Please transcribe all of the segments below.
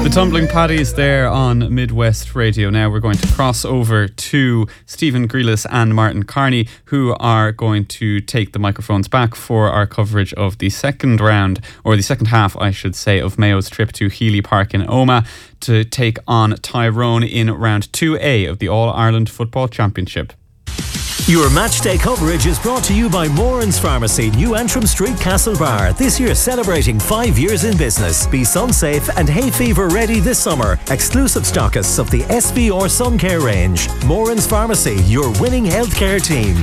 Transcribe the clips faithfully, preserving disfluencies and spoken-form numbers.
The Tumbling Paddies there on Midwest Radio. Now we're going to cross over to Stephen Grealis and Martin Carney, who are going to take the microphones back for our coverage of the second round, or the second half, I should say, of Mayo's trip to Healy Park in Omagh to take on Tyrone in round two A of the All-Ireland Football Championship. Your matchday coverage is brought to you by Moran's Pharmacy, New Antrim Street, Castlebar. This year celebrating five years in business. Be sun safe and hay fever ready this summer. Exclusive stockists of the S V R Sun Care range. Moran's Pharmacy, your winning healthcare team.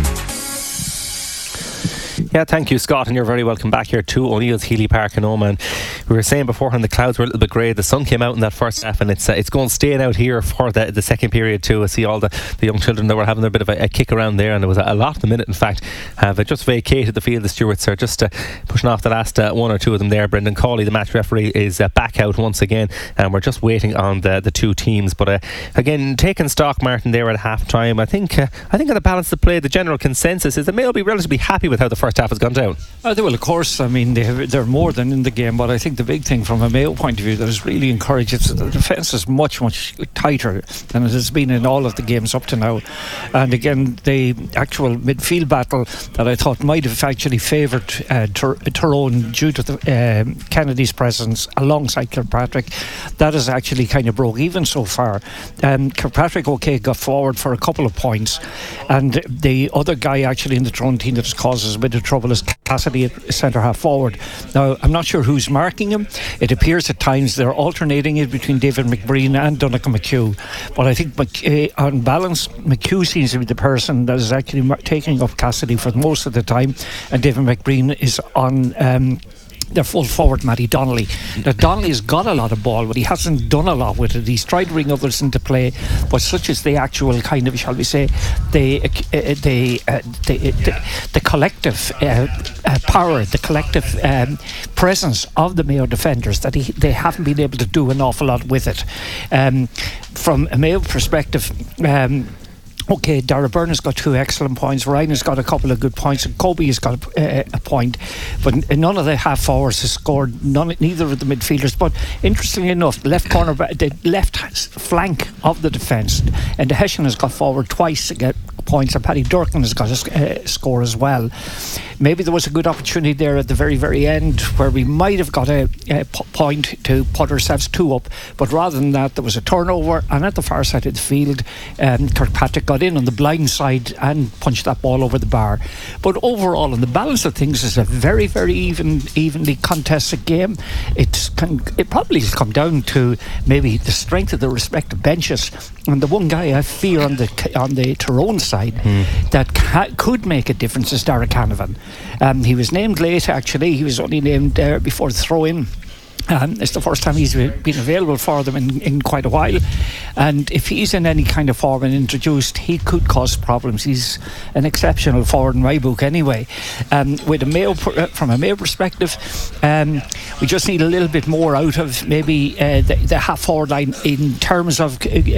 Yeah, thank you, Scott, and you're very welcome back here to O'Neill's Healy Park in Omagh. And we were saying beforehand the clouds were a little bit grey. The sun came out in that first half, and it's uh, it's going staying out here for the, the second period too. I see all the, the young children that were having a bit of a, a kick around there, and there was a, a lot at the minute. In fact, have uh, just vacated the field. The stewards are just uh, pushing off the last uh, one or two of them there. Brendan Cawley, the match referee, is uh, back out once again, and we're just waiting on the, the two teams. But uh, again, taking stock, Martin, there at half time, I think uh, I think on the balance of play, the general consensus is that Mayo will be relatively happy with how the first half has gone down. Uh, they will, of course. I mean, they have, they're more than in the game, but I think the big thing from a Mayo point of view that is really encouraging is that the defence is much, much tighter than it has been in all of the games up to now. And again, the actual midfield battle that I thought might have actually favoured uh, Tyrone due to the, um, Kennedy's presence alongside Kirkpatrick, that has actually kind of broke even so far. Um, Kirkpatrick, okay, got forward for a couple of points, and the other guy actually in the Tyrone team that has caused us a bit of trouble is Cassidy at centre half forward. Now, I'm not sure who's marking him. It appears at times they're alternating it between David McBreen and Donnchadh McHugh, but I think Mc, uh, on balance McHugh seems to be the person that is actually mar- taking up Cassidy for most of the time, and David McBreen is on um, their full forward, Matty Donnelly. Now, Donnelly has got a lot of ball, but he hasn't done a lot with it. He's tried to bring others into play, but such is the actual kind of, shall we say, the uh, the, uh, the, the the collective uh, uh, power, the collective um, presence of the Mayo defenders, that he, they haven't been able to do an awful lot with it. Um, from a Mayo perspective, um, OK, Dara Byrne has got two excellent points. Ryan has got a couple of good points, and Kobe has got a, a point. But none of the half forwards has scored. None, neither of the midfielders. But interestingly enough, the left corner, the left flank of the defence, and the Hessian has got forward twice to get points, and Paddy Durkin has got a uh, score as well. Maybe there was a good opportunity there at the very, very end where we might have got a, a p- point to put ourselves two up, but rather than that, there was a turnover, and at the far side of the field, um, Kirkpatrick got in on the blind side and punched that ball over the bar. But overall, on the balance of things, it's a very, very even, evenly contested game. It's con- it probably has come down to maybe the strength of the respective benches, and the one guy I fear on the on the Tyrone side mm. that ca- could make a difference is Derek Canavan. Um, he was named late, actually. He was only named uh, before the throw-in. Um, it's the first time he's been available for them in, in quite a while, and if he's in any kind of form and introduced, he could cause problems. He's an exceptional forward in my book anyway. Um, with a Mayo, from a Mayo perspective, um, we just need a little bit more out of maybe uh, the, the half forward line in terms of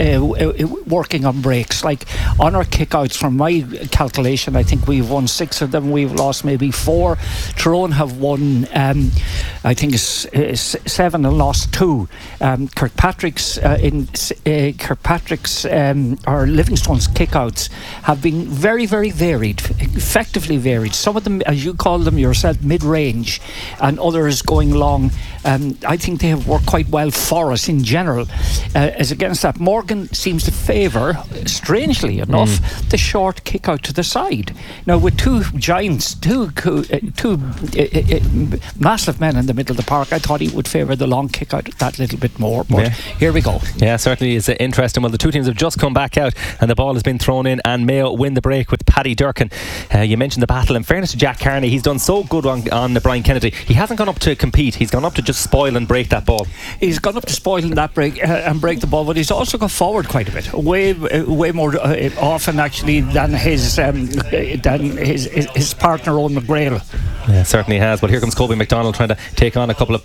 uh, working on breaks. Like on our kickouts, from my calculation, I think we've won six of them. We've lost maybe four. Tyrone have won, um, I think it's, it's seven and lost two. Um, Kirkpatrick's uh, in uh, Kirkpatrick's um, or Livingstone's kickouts have been very, very varied, effectively varied. Some of them, as you call them yourself, mid-range, and others going long. Um, I think they have worked quite well for us in general. Uh, as against that, Morgan seems to favour, strangely enough, mm. the short kick out to the side. Now, with two giants, two uh, two uh, uh, massive men in the middle of the park, I thought he would favour the long kick out that little bit more. But yeah. Here we go. Yeah, certainly is uh, interesting. Well, the two teams have just come back out, and the ball has been thrown in, and Mayo win the break with Paddy Durkin. Uh, you mentioned the battle. In fairness to Jack Carney, he's done so good on, on Brian Kennedy. He hasn't gone up to compete. He's gone up to just spoil and break that ball. He's gone up to spoil and that break uh, and break the ball, but he's also got forward quite a bit, way uh, way more uh, often actually than his um, than his, his his partner Owen McGrail. Yeah, certainly has. Well, here comes Kobe McDonald trying to take on a couple of players. Gives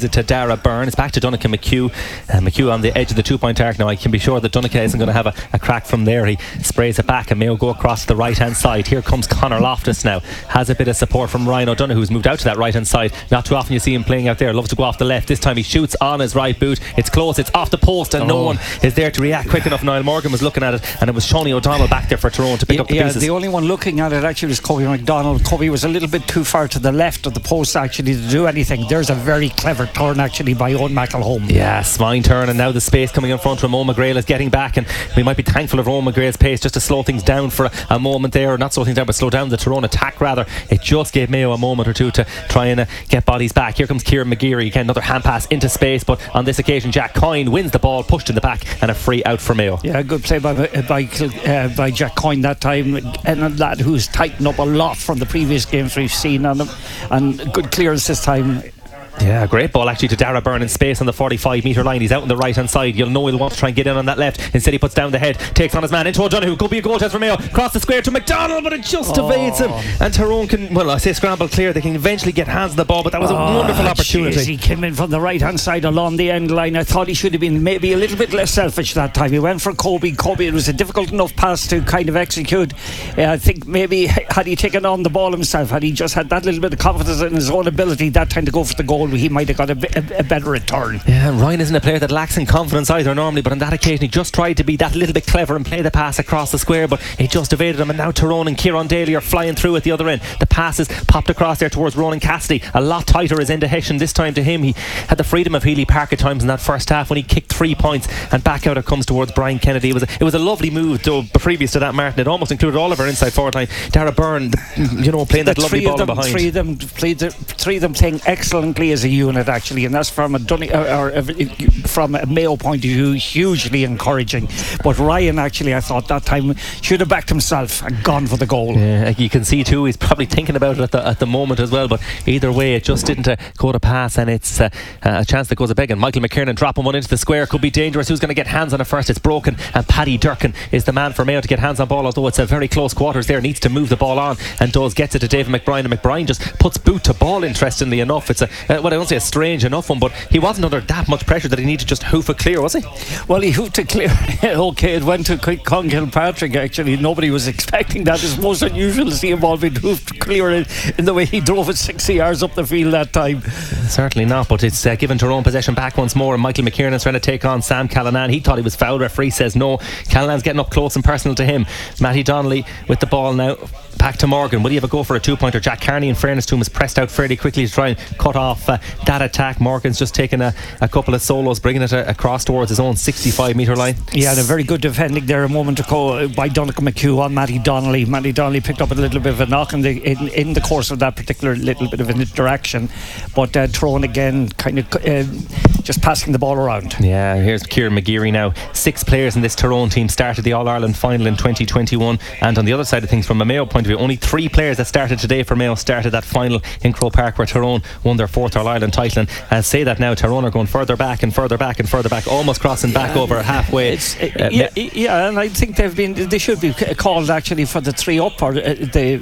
it to Dara Byrne. It's back to Donncha McHugh. Uh, McHugh on the edge of the two-point arc. Now I can be sure that Donncha isn't going to have a, a crack from there. He sprays it back and Mayo go across to the right-hand side. Here comes Conor Loftus now. Has a bit of support from Ryan O'Donoghue, who's moved out to that right-hand side. Not too often you see him playing out there. Loves to go off the left. This time he shoots on his right boot. It's close. It's off the post and oh. no one is there to react quick enough. Niall Morgan was looking at it and it was Shawnee O'Donnell back there for Tyrone to pick yeah, up the yeah, pieces. The only one looking at it actually was Kobe McDonald. Kobe was a little bit too far to the left of the post actually to do anything. There's a very clever turn actually by Owen McElhone. Yes, fine turn, and now the space coming in front from Eoin McGrail is getting back, and we might be thankful of Eoin McGrail's pace just to slow things down for a, a moment there, or not slow things down but slow down the Tyrone attack rather. It just gave Mayo a moment or two to try and uh, get bodies back. Here comes Kieran McGeary again, another hand pass into space, but on this occasion Jack Coyne wins the ball, pushed in the back, and a free out for Mayo. Yeah, good play by by, uh, by Jack Coyne that time, and a lad who's tightened up a lot from the previous games we've seen on him, and good clearance this time. Yeah, great ball actually to Dara Byrne in space on the forty-five metre line. He's out on the right hand side. You'll know he'll want to try and get in on that left. Instead he puts down the head, takes on his man into O'Donoghue. Could be a goal test for Mayo. Cross the square to McDonald, but it just oh. evades him. And Tyrone can, well, I say scramble clear. They can eventually get hands on the ball, but that was a oh, wonderful opportunity. Geez, he came in from the right hand side along the end line. I thought he should have been maybe a little bit less selfish that time. He went for Kobe. Kobe, it was a difficult enough pass to kind of execute. Uh, I think maybe had he taken on the ball himself, had he just had that little bit of confidence in his own ability that time to go for the goal, he might have got a A, a better return. Yeah, Ryan isn't a player that lacks in confidence either normally, but on that occasion he just tried to be that little bit clever and play the pass across the square, but he just evaded him, and now Tyrone and Kieran Daly are flying through at the other end. The pass is popped across there towards Ronan Cassidy. A lot tighter is Enda Hession this time to him. He had the freedom of Healy Park at times in that first half when he kicked three points, and back out it comes towards Brian Kennedy. It was a, it was a lovely move though, previous to that, Martin. It almost included all of our inside forward line. Dara Byrne, you know, playing the that lovely ball them, behind. Three of them played the, three of them playing excellently as a unit actually, and that's from a Dunny, or, or from a Mayo point of view, hugely encouraging. But Ryan actually, I thought that time should have backed himself and gone for the goal. Yeah, you can see too, he's probably thinking about it at the, at the moment as well. But either way, it just didn't uh, go to pass, and it's uh, a chance that goes a begging. Michael McKiernan dropping one into the square could be dangerous. Who's going to get hands on it first? It's broken, and Paddy Durkin is the man for Mayo to get hands on ball. Although it's a very close quarters there, needs to move the ball on, and does. Gets it to David McBride, and McBride just puts boot to ball. Interestingly enough, it's a uh, well, I don't say a strange enough one, but he wasn't under that much pressure that he needed to just hoof it clear, was he? Well, he hoofed it clear. Okay, it went to Con Kilpatrick actually. Nobody was expecting that. It's most unusual to see a ball being hoofed clear in, in the way he drove it sixty yards up the field that time. Certainly not, but it's uh, given Tyrone possession back once more, and Michael McKiernan's trying to take on Sam Callanan. He thought he was foul. Referee says no. Callanan's getting up close and personal to him. Matty Donnelly with the ball now. Back to Morgan. Will he have a go for a two-pointer? Jack Carney, in fairness to him, was pressed out fairly quickly to try and cut off uh, that attack. Morgan's just taken a, a couple of solos, bringing it a, across towards his own sixty-five metre line. Yeah, and a very good defending there a moment ago by Donncha McHugh on Matty Donnelly. Matty Donnelly picked up a little bit of a knock in the, in, in the course of that particular little bit of an interaction, but uh, Tyrone again kind of uh, just passing the ball around. Yeah, here's Kieran McGeary now. Six players in this Tyrone team started the All-Ireland final in twenty twenty-one, and on the other side of things, from a Mayo point of view, only three players that started today for Mayo started that final in Croke Park where Tyrone won their fourth All-Ireland title. And I say that now, Tyrone are going further back and further back and further back, almost crossing yeah, back over halfway. It's, uh, yeah, Ma- yeah, and I think they've been they should be called actually for the three up, or uh, they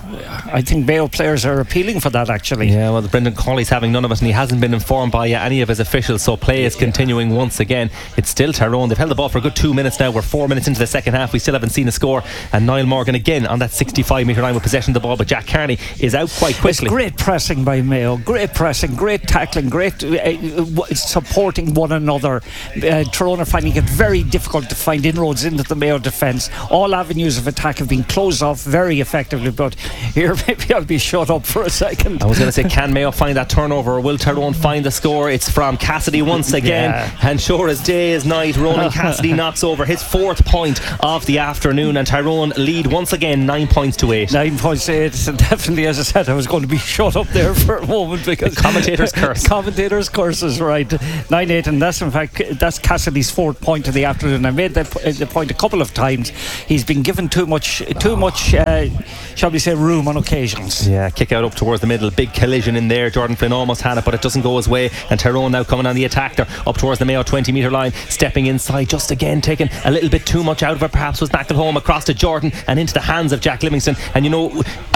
I think Mayo players are appealing for that actually. Yeah, well, Brendan Cawley's having none of it, and he hasn't been informed by uh, any of his officials, so play is continuing yeah. once again. It's still Tyrone. They've held the ball for a good two minutes now. We're four minutes into the second half. We still haven't seen a score, and Niall Morgan again on that sixty-five metre line with possession of the ball, but Jack Carney is out quite quickly. It's great pressing by Mayo, great pressing, great tackling, great uh, supporting one another. uh, Tyrone are finding it very difficult to find inroads into the Mayo defence. All avenues of attack have been closed off very effectively, but here maybe I'll be shut up for a second. I was going to say, can Mayo find that turnover, or will Tyrone find the score? It's from Cassidy once again, yeah. and sure as day is night, Ronan Cassidy knocks over his fourth point of the afternoon, and Tyrone lead once again nine points to eight. Nine points to eight. So definitely, as I said, I was going to be shut up there for a moment because the commentator's curse. Commentator's curse is right. nine eight, and that's in fact that's Cassidy's fourth point of the afternoon. I made that the point a couple of times. He's been given too much, too much, uh, shall we say, room on occasions. Yeah, kick out up towards the middle, big collision in there. Jordan Flynn almost had it, but it doesn't go his way. And Tyrone now coming on the attack there, up towards the Mayo twenty metre line, stepping inside, just again taking a little bit too much out of it. Perhaps was back at home across to Jordan and into the hands of Jack Livingston. And you know, a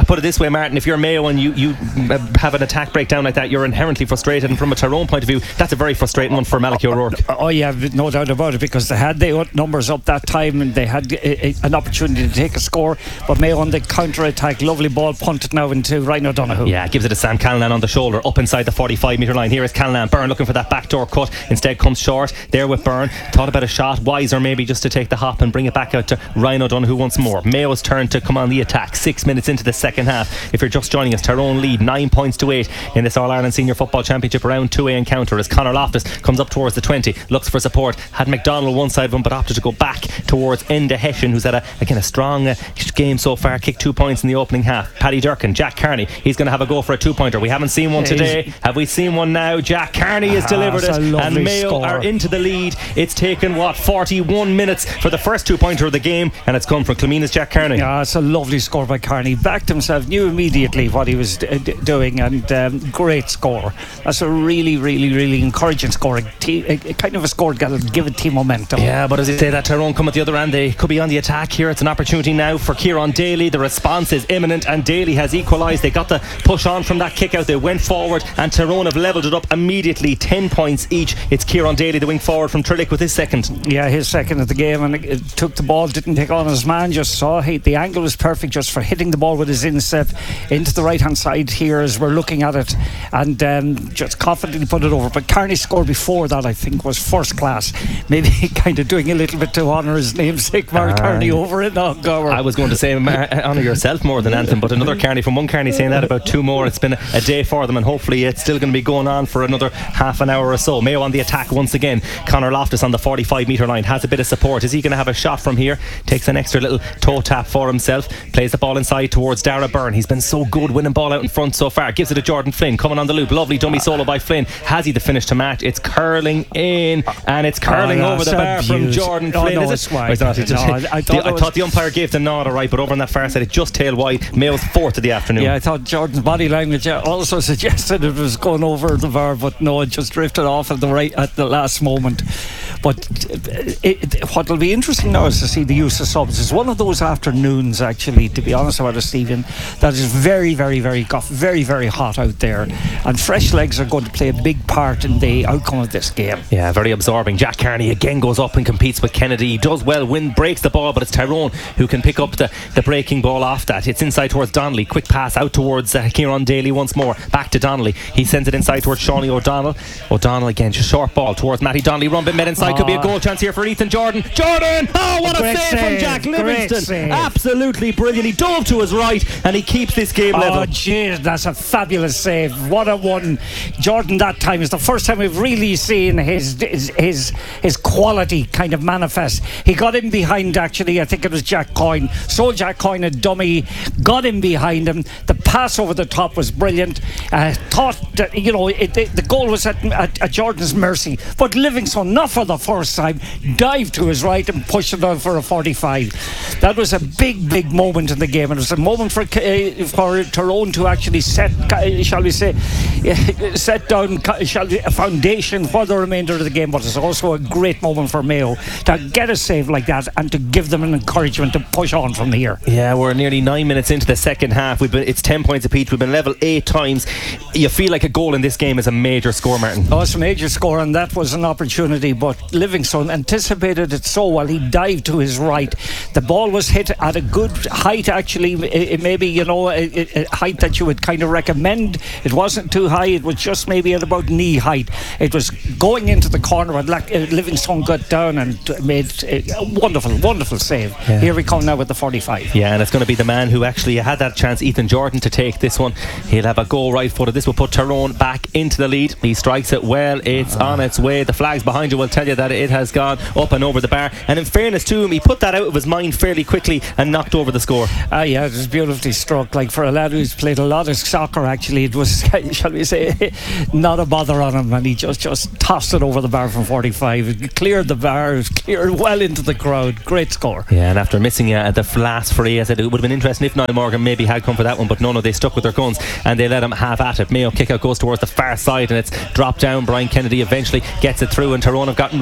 put it this way, Martin, if you're Mayo and you, you have an attack breakdown like that, you're inherently frustrated, and from a Tyrone point of view, that's a very frustrating one for Malachy O'Rourke. Oh yeah, no doubt about it, because they had their numbers up that time and they had a, a, an opportunity to take a score, but Mayo on the counter-attack, lovely ball punted now into Ryan O'Donoghue. Yeah, gives it to Sam Callanan on the shoulder, up inside the forty-five metre line. Here is Callanan. Byrne looking for that backdoor cut, instead comes short there with Byrne. Thought about a shot, wiser maybe just to take the hop and bring it back out to Ryan O'Donoghue once more. Mayo's turn to come on the attack, six minutes into the second half. If you're just joining us, Tyrone lead nine points to eight in this All-Ireland Senior Football Championship round two A encounter, as Conor Loftus comes up towards the twenty, looks for support, had McDonald one side of him but opted to go back towards Enda Hessian, who's had a, again a strong uh, game so far, kicked two points in the opening half. Paddy Durkin, Jack Carney, he's going to have a go for a two pointer. We haven't seen one today. Have we seen one now? Jack Carney has ah, delivered it, and Mayo score. are into the lead. It's taken what, forty-one minutes for the first two pointer of the game, and it's come from Clemena's Jack Carney. Yeah, it's a lovely score by Carney. Backed himself, knew immediately what he was d- d- doing, and um, great score. That's a really, really, really encouraging score. A, te- a, a kind of a score that'll give a team momentum. Yeah, but as you say, that Tyrone come at the other end, they could be on the attack here. It's an opportunity now for Kieran Daly. The response is imminent, and Daly has equalised. They got the push on from that kick out. They went forward, and Tyrone have levelled it up immediately. Ten points each. It's Kieran Daly, the wing forward from Trillick, with his second. Yeah, his second of the game, and it took the ball, didn't take on his man, just saw he, the angle was perfect just for hitting the ball with his instep into the right hand side here as we're looking at it, and um, just confidently put it over. But Carney's score before that, I think, was first class. Maybe kind of doing a little bit to honour his namesake Mark uh, Carney over it. Oh, God. I was going to say honour yourself more than anything, but another Carney from one Carney saying that about two more. It's been a day for them, and hopefully it's still going to be going on for another half an hour or so. Mayo on the attack once again. Conor Loftus on the forty-five metre line, has a bit of support. Is he going to have a shot from here? Takes an extra little toe tap for himself, plays the ball inside towards Dara Byrne. He's been so good winning ball out in front so far. Gives it to Jordan Flynn, coming on the loop. Lovely dummy solo by Flynn. Has he the finish to match? It's curling in, and it's curling oh, yeah, over the bar from Jordan oh, Flynn. No, is it? Wide. It's not, it's no, I, I, thought, the, I thought the umpire gave the nod alright, but over on that far side it just tailed wide. Mayo's fourth of the afternoon. Yeah, I thought Jordan's body language also suggested it was going over the bar, but no, it just drifted off at the right at the last moment. But it, it, what will be interesting now is to see the use of subs. It's one of those afternoons, actually, to be honest about it, Stephen, that is very, very, very got very, very hot out there, and fresh legs are going to play a big part in the outcome of this game. Yeah, very absorbing. Jack Carney again goes up and competes with Kennedy. He does well, win, breaks the ball, but it's Tyrone who can pick up the, the breaking ball off that. It's inside towards Donnelly. Quick pass out towards uh, Kieran Daly once more. Back to Donnelly. He sends it inside towards Shawnee O'Donnell. O'Donnell again, just short ball towards Matty Donnelly. Run bit mid inside. Oh. Could be a goal chance here for Ethan Jordan. Jordan! Oh, what a save, save from Jack Livingston. Absolutely brilliant. He dove to his right and he keeps this game oh, level. Oh, jeez, that's a fabulous save. What a one. Jordan, that time is the first time we've really seen his his his, his quality kind of manifest. He got him behind, actually. I think it was Jack Coyne. So Jack Coyne, a dummy, got him behind him. The pass over the top was brilliant. Uh, thought that, you know, it, it, the goal was at, at, at Jordan's mercy, but Livingston, not for the first time, dived to his right and pushed it out for a forty-five. That was a big, big moment in the game, and it was a moment for uh, for Tyrone to actually set, uh, shall we say, uh, set down shall we, a foundation for the remainder of the game. But it's also a great moment for Mayo to get a save like that and to give them an encouragement to push on from here. Yeah, we're nearly nine minutes into the second half. We've been, it's ten points apiece. We've been level eight times. You feel like a goal in this game is a major score, Martin. Oh, it's a major score, and that was an opportunity, but Livingston anticipated it so well. He dived to his right. The ball was hit at a good height, actually. It, it maybe, you know, a, a height that you would kind of recommend. It wasn't too high. It was just maybe at about knee height. It was going into the corner, and Livingston got down and made a wonderful, wonderful save. Yeah. Here we come now with the forty-five. Yeah, and it's going to be the man who actually had that chance, Ethan Jordan, to take this one. He'll have a goal right footed. This will put Tyrone back into the lead. He strikes it well. It's uh. on its way. The flags behind you will tell you that it has gone up and over the bar. And in fairness to him, he put that out of his mind fairly quickly and knocked over the score. Ah, uh, yeah, it was beautifully struck. Like, for a lad who's played a lot of soccer, actually, it was, shall we say, not a bother on him, and he just just tossed it over the bar from forty-five. It cleared the bar. It cleared well into the crowd. Great score. Yeah, and after missing uh, the last free, I said it would have been interesting if Niall Morgan maybe had come for that one, but no, no, they stuck with their guns and they let him have at it. Mayo kick out goes towards the far side and it's dropped down. Brian Kennedy eventually gets it through, and Tyrone have gotten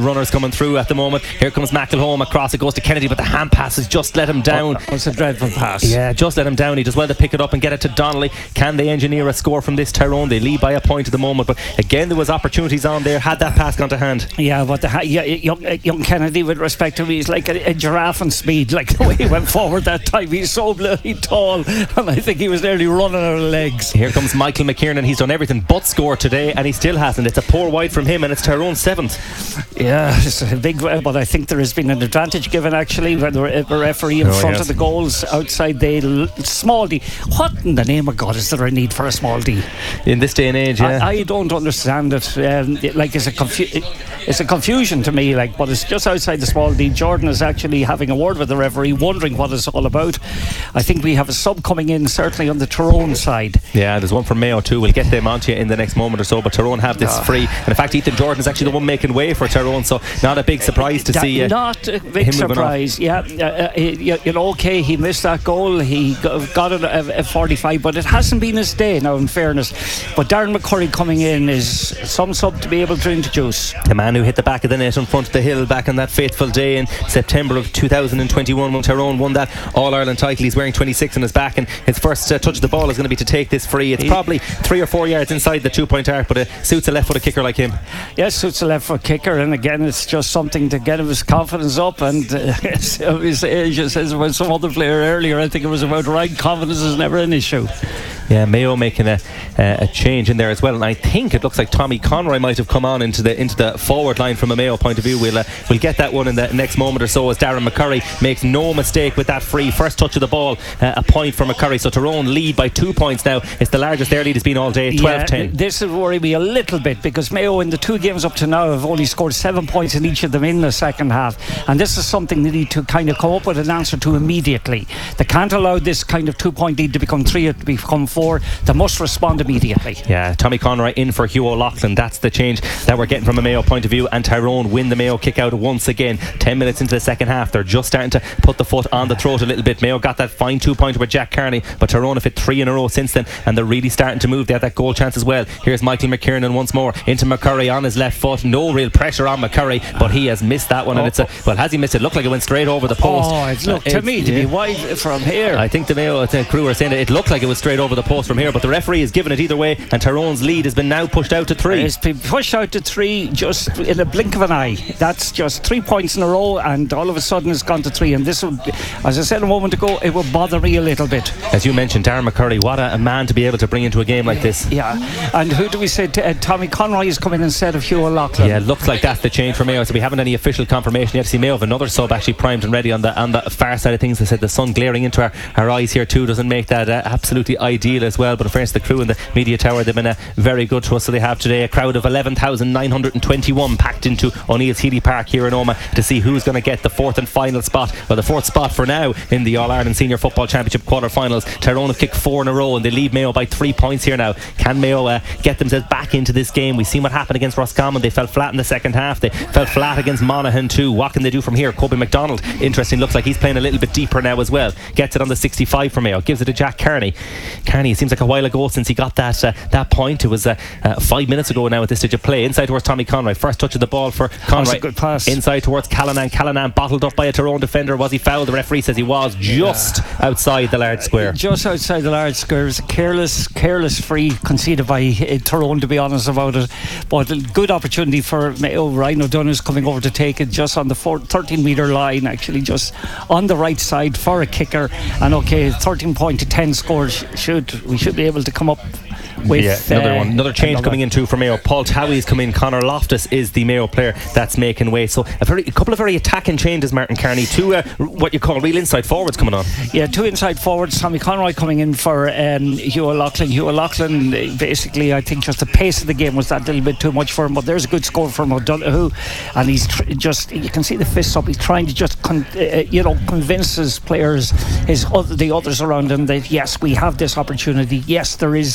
runners coming through at the moment. Here comes McElhone across, it goes to Kennedy, but the hand pass has just let him down. Oh, it's a dreadful pass. Yeah, just let him down. He does well to pick it up and get it to Donnelly. Can they engineer a score from this, Tyrone? They lead by a point at the moment, but again there was opportunities on there. Had that pass gone to hand? Yeah, but the ha- yeah, young, young Kennedy, with respect to him, he's like a, a giraffe in speed. Like the way he went forward that time, he's so bloody tall, and I think he was nearly running out of legs. Here comes Michael McKiernan. He's done everything but score today, and he still hasn't. It's a poor wide from him, and it's Tyrone's seventh. Yeah, it's a big, but I think there has been an advantage given actually when the referee in oh, front yes. of the goals outside the small D. What in the name of God is there a need for a small D in this day and age? Yeah, I, I don't understand it. Um, it like it's a confu- it, it's a confusion to me. Like, but it's just outside the small D. Jordan is actually having a word with the referee, wondering what it's all about. I think we have a sub coming in, certainly on the Tyrone side. Yeah, there's one from Mayo too. We'll get them onto you in the next moment or so. But Tyrone have this oh. free, and in fact, Ethan Jordan is actually the one making way for Tyrone. So not a big surprise to that, see. Uh, not a big surprise. Yeah, uh, uh, you, you know, okay, he missed that goal. He got, got it at forty-five, but it hasn't been his day now, in fairness. But Darren McCurry coming in is some sub to be able to introduce. The man who hit the back of the net in front of the hill back on that fateful day in September of two thousand twenty-one when Tyrone won that All-Ireland title. He's wearing twenty-six on his back, and his first uh, touch of the ball is going to be to take this free. It's probably three or four yards inside the two-point arc, but it suits a left-footed kicker like him. Yes, suits a left-foot kicker, and again, it's just something to get his confidence up. And uh, his age, as about some other player earlier, I think it was about right. Confidence is never an issue. Yeah, Mayo making a, uh, a change in there as well, and I think it looks like Tommy Conroy might have come on into the into the forward line from a Mayo point of view. We'll uh, we'll get that one in the next moment or so, as Darren McCurry makes no mistake with that free first touch of the ball. Uh, a point for McCurry, so Tyrone lead by two points now. It's the largest their lead has been all day, twelve ten. Yeah, this will worry me a little bit, because Mayo in the two games up to now have only scored seven points in each of them in the second half, and this is something they need to kind of come up with an answer to immediately. They can't allow this kind of two point lead to become three or to become four. They must respond immediately. Yeah, Tommy Conroy in for Hugh O'Loughlin. That's the change that we're getting from a Mayo point of view, and Tyrone win the Mayo kick out once again. Ten minutes into the second half, they're just starting to put the foot on the throat a little bit. Mayo got that fine two pointer with Jack Carney, but Tyrone have hit three in a row since then, and they're really starting to move. They had that goal chance as well. Here's Michael McKiernan once more into McCurry on his left foot. No real pressure on McCurry, but he has missed that one, and it's a, well, has he missed it? It looked like it went straight over the post. Oh, it looked uh, to me to yeah. be wide from here. I think the Mayo the crew are saying that it looked like it was straight over the post from here, but the referee has given it either way, and Tyrone's lead has been now pushed out to three. It's been pushed out to three just in a blink of an eye. That's just three points in a row, and all of a sudden it's gone to three, and this would, as I said a moment ago, it would bother me a little bit. As you mentioned, Darren McCurry, what a, a man to be able to bring into a game like this. Yeah, and who do we say? T- uh, Tommy Conroy is coming instead of Hugh O'Loughlin. Yeah, looks like that's the change for Mayo, so we haven't any official confirmation yet. See, Mayo have another sub actually primed and ready on the on the far side of things. I said the sun glaring into our, our eyes here too doesn't make that uh, absolutely ideal as well, but in fairness, the crew in the media tower, they've been uh, very good to us. So they have today a crowd of eleven thousand nine hundred twenty-one packed into O'Neill's Healy Park here in Omagh to see who's going to get the fourth and final spot, well, the fourth spot for now in the All-Ireland Senior Football Championship quarter-finals. Tyrone have kicked four in a row, and they lead Mayo by three points here now. Can Mayo uh, get themselves back into this game? We've seen what happened against Roscommon. They fell flat in the second half. They fell flat against Monaghan too. What can they do from here? Kobe McDonald, interesting, looks like he's playing a little bit deeper now as well. Gets it on the sixty-five for Mayo, gives it to Jack Carney. Carney, it seems like a while ago since he got that uh, that point. It was uh, uh, five minutes ago now at this stage of play. Inside towards Tommy Conroy. First touch of the ball for Conroy. That's a good pass. Inside towards Callanan. Callanan bottled up by a Tyrone defender. Was he fouled? The referee says he was, just yeah. outside the large square. Just outside the large square. It was a careless, careless free conceded by uh, Tyrone, to be honest about it. But a good opportunity for Mayo. Ryan O'Donoghue is coming over to take it just on the four, thirteen metre line, actually just on the right side for a kicker. And okay, thirteen point to ten score. Should we should be able to come up with yeah, another uh, one, another change another. coming in too for Mayo. Paul Towie's come in. Connor Loftus is the Mayo player that's making way. So a, very, a couple of very attacking changes, Martin Carney. Two uh, what you call real inside forwards coming on. Yeah, two inside forwards. Tommy Conroy coming in for um, Hugh O'Loughlin. Hugh O'Loughlin, basically, I think just the pace of the game was that little bit too much for him. But there's a good score from O'Donoghue, and he's tr- just you can see the fists up. He's trying to just con- uh, you know convince his players, his other, the others around him, that yes, we have this opportunity. Yes, there is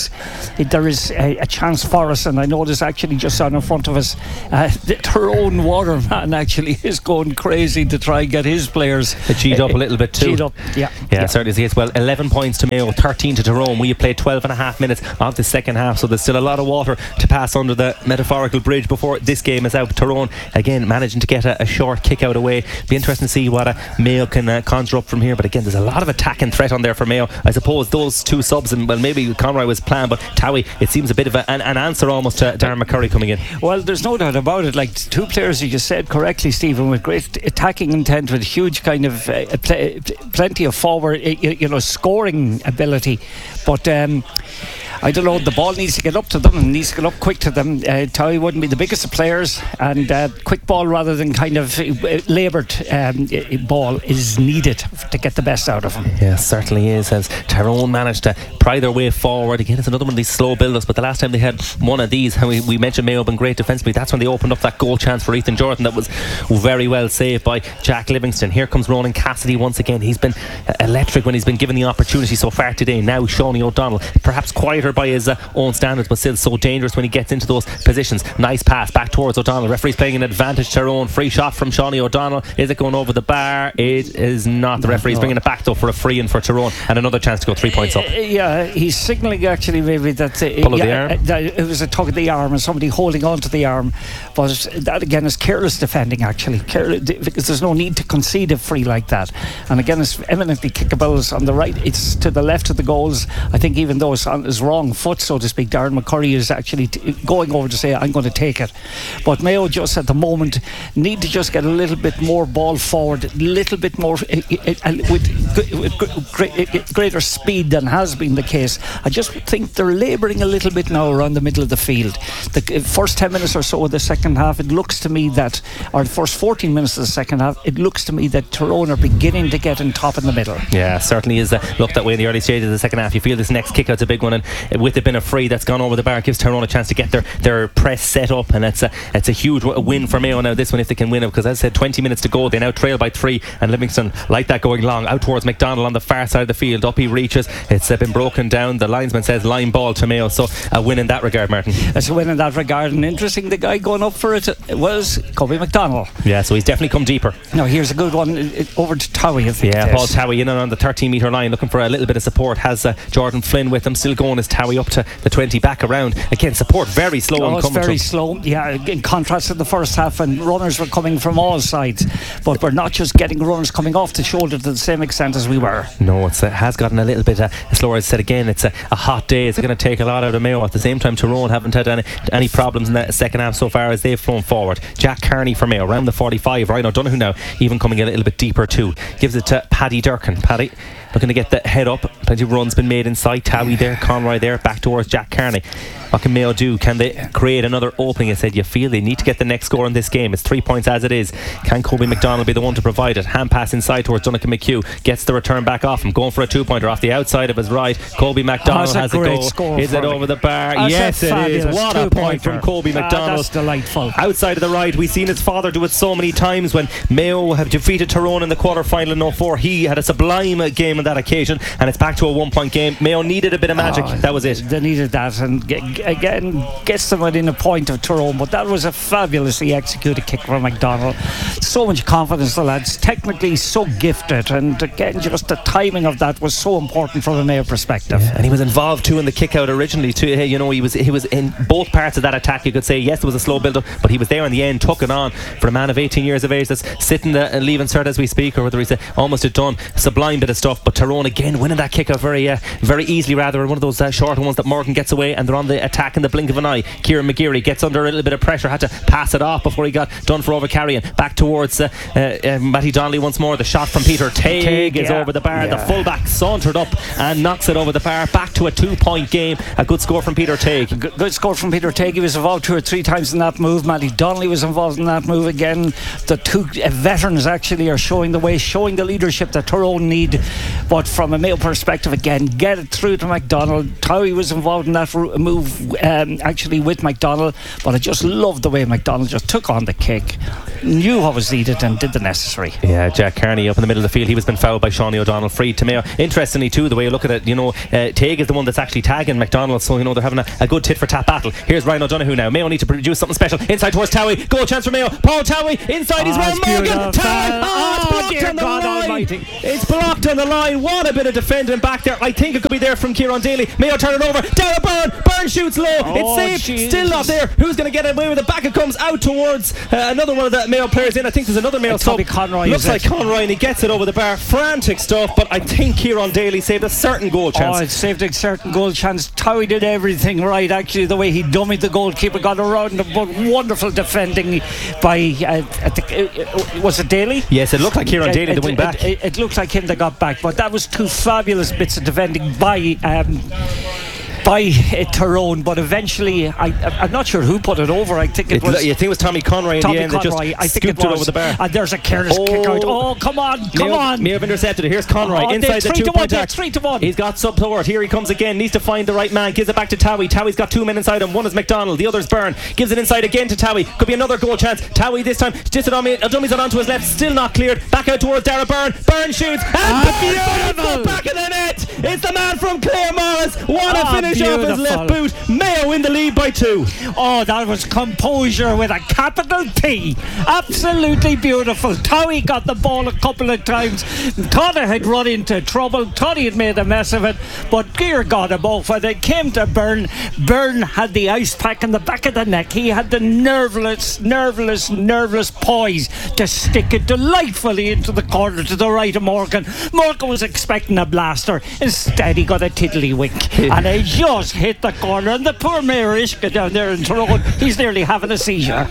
it, there is a, a chance for us. And I notice actually just on in front of us, uh, Tyrone Waterman actually is going crazy to try and get his players. It G'd up a little bit too. G'd up, yeah. Yeah, yeah. certainly is the case. Well, eleven points to Mayo, thirteen to Tyrone. We have played twelve and a half minutes of the second half, so there's still a lot of water to pass under the metaphorical bridge before this game is out. Tyrone, again, managing to get a, a short kick out away. Be interesting to see what a Mayo can uh, conjure up from here. But again, there's a lot of attack and threat on there for Mayo. I suppose those two subs, and well, maybe Conroy was planned, but Towie, it seems a bit of a, an, an answer almost to Darren McCurry coming in. Well, there's no doubt about it. Like two players, you just said correctly, Stephen, with great attacking intent, with huge kind of uh, pl- plenty of forward, you, you know, scoring ability. But um, I don't know, the ball needs to get up to them and needs to get up quick to them. Uh, Towie wouldn't be the biggest of players, and uh, quick ball rather than kind of uh, laboured um, ball is needed to get the best out of them. Yeah, certainly is. As Tyrone managed to pry their way forward. Again, it's another one of these slow build-ups, but the last time they had one of these, and we, we mentioned Mayo been great defensively, that's when they opened up that goal chance for Ethan Jordan that was very well saved by Jack Livingston. Here comes Ronan Cassidy once again. He's been uh, electric when he's been given the opportunity so far today. Now Shawnee O'Donnell, perhaps quieter by his uh, own standards, but still so dangerous when he gets into those positions. Nice pass back towards O'Donnell. Referee's playing an advantage to Tyrone. Free shot from Shawnee O'Donnell. Is it going over the bar? It is not. The referee's bringing it back though for a free in for Tyrone, and another chance to go three points up. Uh, yeah, he's signalling actually maybe that, uh, Pull of yeah, the arm. Uh, that it was a tug of the arm and somebody holding on to the arm, but that again is careless defending actually, careless, because there's no need to concede a free like that. And again, it's eminently kickable on the right. It's to the left of the goals. I think even though it's on his wrong foot, so to speak, Darren McCurry is actually t- going over to say I'm going to take it. But Mayo just at the moment need to just get a little bit more ball forward, a little bit more uh, uh, with, with great, greater speed than has been the case. I just think they're labouring a little bit now around the middle of the field. The first ten minutes or so of the second half, it looks to me that, or the first fourteen minutes of the second half, it looks to me that Tyrone are beginning to get in top in the middle. Yeah, certainly is. Uh, looked that way in the early stages of the second half. You feel this next kick out's a big one, and with it being a free that's gone over the bar, it gives Tyrone a chance to get their, their press set up, and it's a, it's a huge win for Mayo now, this one, if they can win it, because as I said, twenty minutes to go, they now trail by three, and Livingston like that going long out towards McDonald on the far side of the field. Up he reaches, it's uh, been broken down. The linesman says line ball to Mayo, so a win in that regard, Martin. It's a win in that regard, and interesting, the guy going up for it was Kobe McDonald. Yeah, so he's definitely come deeper. Now here's a good one over to Towie, I think. Yeah, Paul Towie in and on the thirteen metre line looking for a little bit of support. Has uh, Jordan Flynn with him, still going as Towie up to the twenty, back around again. Support very slow oh, and it's coming very from. slow. Yeah, in contrast to the first half, and runners were coming from all sides, but we're not just getting runners coming off the shoulder to the same extent as we were. No, it uh, has gotten a little bit uh, slower. As I said again, it's a, a hot day. It's going to take a lot out of Mayo. At the same time, Tyrone haven't had any, any problems in the second half so far as they've flown forward. Jack Kearney for Mayo around the forty-five. Ryan O'Donoghue now even coming a little bit deeper too. Gives it to Paddy Durkin. Paddy looking to get the head up. Plenty of runs been made inside. Towie there, Conroy there, back towards Jack Kearney. What can Mayo do? Can they create another opening? I said you feel they need to get the next score in this game. It's three points as it is. Can Kobe McDonald be the one to provide it? Hand pass inside towards Duncan McHugh. Gets the return back off him. Going for a two pointer off the outside of his right. Kobe McDonald oh, has a goal. Is it over the bar? That's yes, it is. What a point from Kobe McDonald. Ah, that's delightful. Outside of the right. We've seen his father do it so many times when Mayo have defeated Tyrone in the quarter final in oh four. He had a sublime game on that occasion, and it's back to a one point game. Mayo needed a bit of magic. Oh, that was it. They needed that, and g- again gets them within a point of Tyrone, but that was a fabulously executed kick from McDonald. So much confidence, the lads, technically so gifted, and again just the timing of that was so important from a Mayo perspective. Yeah, and he was involved too in the kick out originally too. Hey, you know, he was he was in both parts of that attack. You could say yes, there was a slow build up, but he was there in the end, took it on for a man of eighteen years of age that's sitting the, and leaving cert as we speak, or whether he's uh, almost a done. Sublime bit of stuff. But Tyrone again winning that kick out very uh, very easily, rather, one of those uh, shorter ones that Morgan gets away, and they're on the attack in the blink of an eye. Kieran McGeary gets under a little bit of pressure, had to pass it off before he got done for over carrying. Back towards uh, uh, uh, Matty Donnelly once more. The shot from Peter Tague is yeah. over the bar. Yeah. The fullback sauntered up and knocks it over the bar. Back to a two point game. A good score from Peter Tague. G- good score from Peter Tague. He was involved two or three times in that move. Matty Donnelly was involved in that move again. The two uh, veterans actually are showing the way, showing the leadership that Tyrone need. But from a Mayo perspective, again, get it through to McDonald. Towie was involved in that r- move um, actually with McDonald, but I just loved the way McDonald just took on the kick. knew what was needed and did the necessary. Yeah, Jack Carney up in the middle of the field. He was been fouled by Shawnee O'Donnell, free to Mayo. Interestingly too, the way you look at it, you know, uh, Teague is the one that's actually tagging McDonald, so you know they're having a, a good tit for tat battle. Here's Ryan O'Donoghue now. Mayo need to produce something special inside towards Towie. Goal chance for Mayo. Paul Towie inside. He's round Morgan. Towie. Oh, it's blocked on the God line. Almighty. It's blocked on the line. What a bit of defending back there. I think it could be there from Kieran Daly. Mayo turn it over. Darragh Byrne. Byrne shoots low. Oh, it's saved. Jesus. Still not there. Who's going to get away with it? Back it comes out towards uh, another one of the Mayo players in. I think there's another Mayo It's sub. probably Conroy, Looks is like it? Conroy, and he gets it over the bar. Frantic stuff, but I think Kieran Daly saved a certain goal chance. Oh, it saved a certain goal chance. Towie did everything right, actually, the way he dummied the goalkeeper, got around him, but wonderful defending by, uh, I think, uh, was it Daly? Yes, it looked like Kieran It- Daly, it, the wing it, back. It, it looked like him that got back, but that was two fabulous bits of defending by um, by uh, Tyrone. But eventually, I, I'm not sure who put it over. I think it, It, was you think it was Tommy Conroy in Tommy the end Conroy. that just I think scooped it it, was. over the bar. And there's a careless Oh. kick out. Oh, come on, come Mayo, on. Mayo have intercepted it. Here's Conroy Oh, inside they're the three to two one, point they're arc. three to one. He's got support. Here he comes again. Needs to find the right man. Gives it back to Towie. Towie's got two men inside him. One is McDonald. The other's Byrne. Gives it inside again to Towie. Could be another goal chance. Towie this time. Just it on me. Dummies it onto his left. Still not cleared. Back out towards Darragh Byrne. Byrne shoots. And Ah, Byrne beautiful. back of the net. It's the man from Clare Morris. What a Ah, finish off his beautiful. left boot. Mayo in the lead by two. Oh, that was composure with a capital P. Absolutely beautiful. Towie got the ball a couple of times. Thought he had run into trouble. Thought he had made a mess of it. But Gear got him off. When they came to Byrne, Byrne had the ice pack in the back of the neck. He had the nerveless, nerveless, nerveless poise to stick it delightfully into the corner to the right of Morgan. Morgan was expecting a blaster. Instead, he got a tiddlywink. And he just hit the corner. And the poor Mayor Ishka down there in Tyrone, he's nearly having a seizure.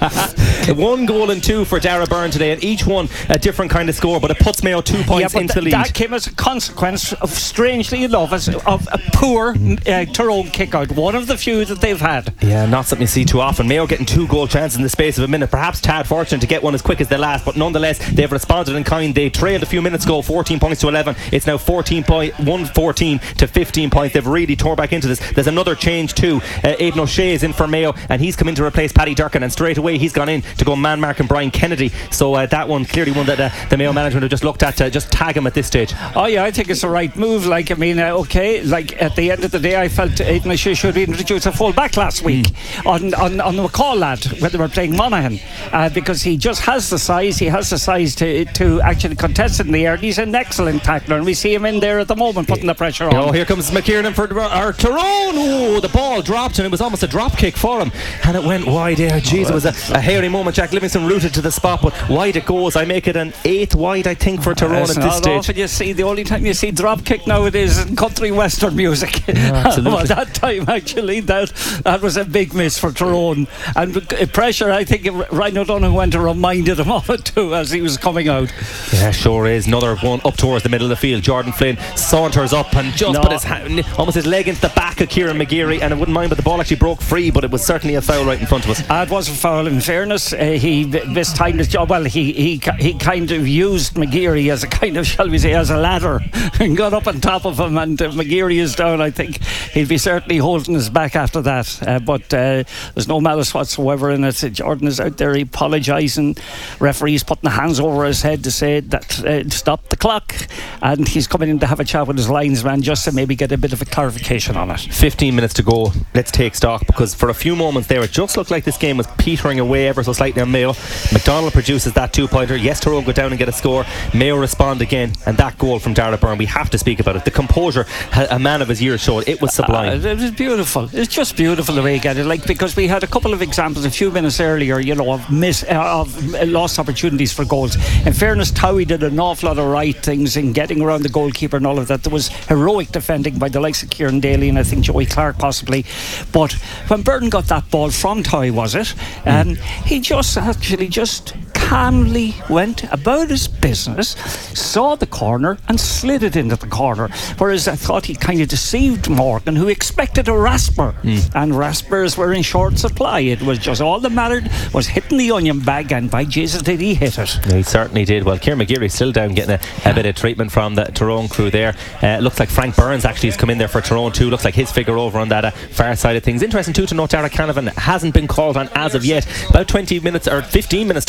One goal and two for Darragh Byrne today, and each one a different kind of score, but it puts Mayo two points yeah, but into th- lead. that came as a consequence of, strangely enough, as, of a poor uh, Tyrone kick out. One of the few that they've had. Yeah, not something you see too often. Mayo getting two goal chances in the space of a minute. Perhaps Tad fortunate to get one as quick as the last, but nonetheless they've responded in kind. They trailed a few minutes ago, fourteen points to eleven. It's now fourteen point one fourteen to fifteen points. They've really tore back into this. There's another change too. Uh, Aidan O'Shea is in for Mayo, and he's come in to replace Paddy Durkin, and straight away he's gone in to go man marking Brian Kennedy. So uh, that one clearly one that uh, the Mayo management have just looked at to just tag him at this stage. Oh yeah, I think it's the right move. Like, I mean, uh, okay, like at the end of the day, I felt Aidan O'Shea should be introduced a full back last week mm. on, on on the McCall lad when they were playing Monaghan, uh, because he just has the size. He has the size to to actually contest in the air. And he's an excellent tackler, and we see him in there at the moment putting the pressure on. Oh, here comes McKiernan for our Tyrone. Oh, the ball dropped, and it was almost a drop kick for him, and it went wide there. Jeez, it was a, a hairy moment. Jack Livingston rooted to the spot, but wide it goes. I make it an eighth wide, I think, for Tyrone It's at this not stage. often you see. The only time you see drop kick nowadays is in country western music. Yeah, absolutely. Well, that time actually that that was a big miss for Tyrone, and uh, pressure. I think Ryan O'Donoghue went and reminded him of it too as he was coming out. Yeah, sure is. Another one up towards the middle of the field. Jordan Flynn saunters up and just No. put his hand, almost his leg into the back of Kieran McGeary, and I wouldn't mind, but the ball actually broke free, but it was certainly a foul right in front of us. Uh, it was a foul. In fairness, uh, he mistimed his job. Well, he he he kind of used McGeary as a kind of, shall we say, as a ladder, and got up on top of him. And if McGeary is down, I think he'll be certainly holding his back after that. Uh, but uh, there's no malice whatsoever in it. Jordan is out there apologising. Referee's putting the hands over his head to say that uh, stop the clock, and he's coming in to have a chat with his linesman just to maybe get a bit of a clarification on it. fifteen minutes to go. Let's take stock, because for a few moments there it just looked like this game was petering away ever so slightly on Mayo. McDonald produces that two pointer. Yes, Tyrone go down and get a score. Mayo respond again, and that goal from Darragh Byrne, we have to speak about it. The composure a man of his years showed. It was sublime. Uh, it was beautiful. It's just beautiful the way you get it. Like, because we had a couple of examples a few minutes earlier, you know, of miss uh, of lost opportunities for goals. In fairness, Towie did an awful lot of right things in getting around the goalkeeper and all of that. There was heroic defending by the likes of Kieran Daly and I think Joey Clark possibly. But when Burton got that ball from Towie, was it? Um, he just actually just calmly went about his business, saw the corner and slid it into the corner. Whereas I thought he kind of deceived Morgan, who expected a rasper, mm. and raspers were in short supply. It was just all that mattered was hitting the onion bag, and by Jesus did he hit it. Yeah, he certainly did. Well, Kieran McGeary still down, getting a, a bit of treatment from the Tyrone crew there. Uh, looks like Frank Burns actually has come in there for Tyrone too. Looks like his figure over on that uh, far side of things. Interesting too to note Darragh Canavan hasn't been called on as of yet. About twenty minutes or fifteen minutes to go rather,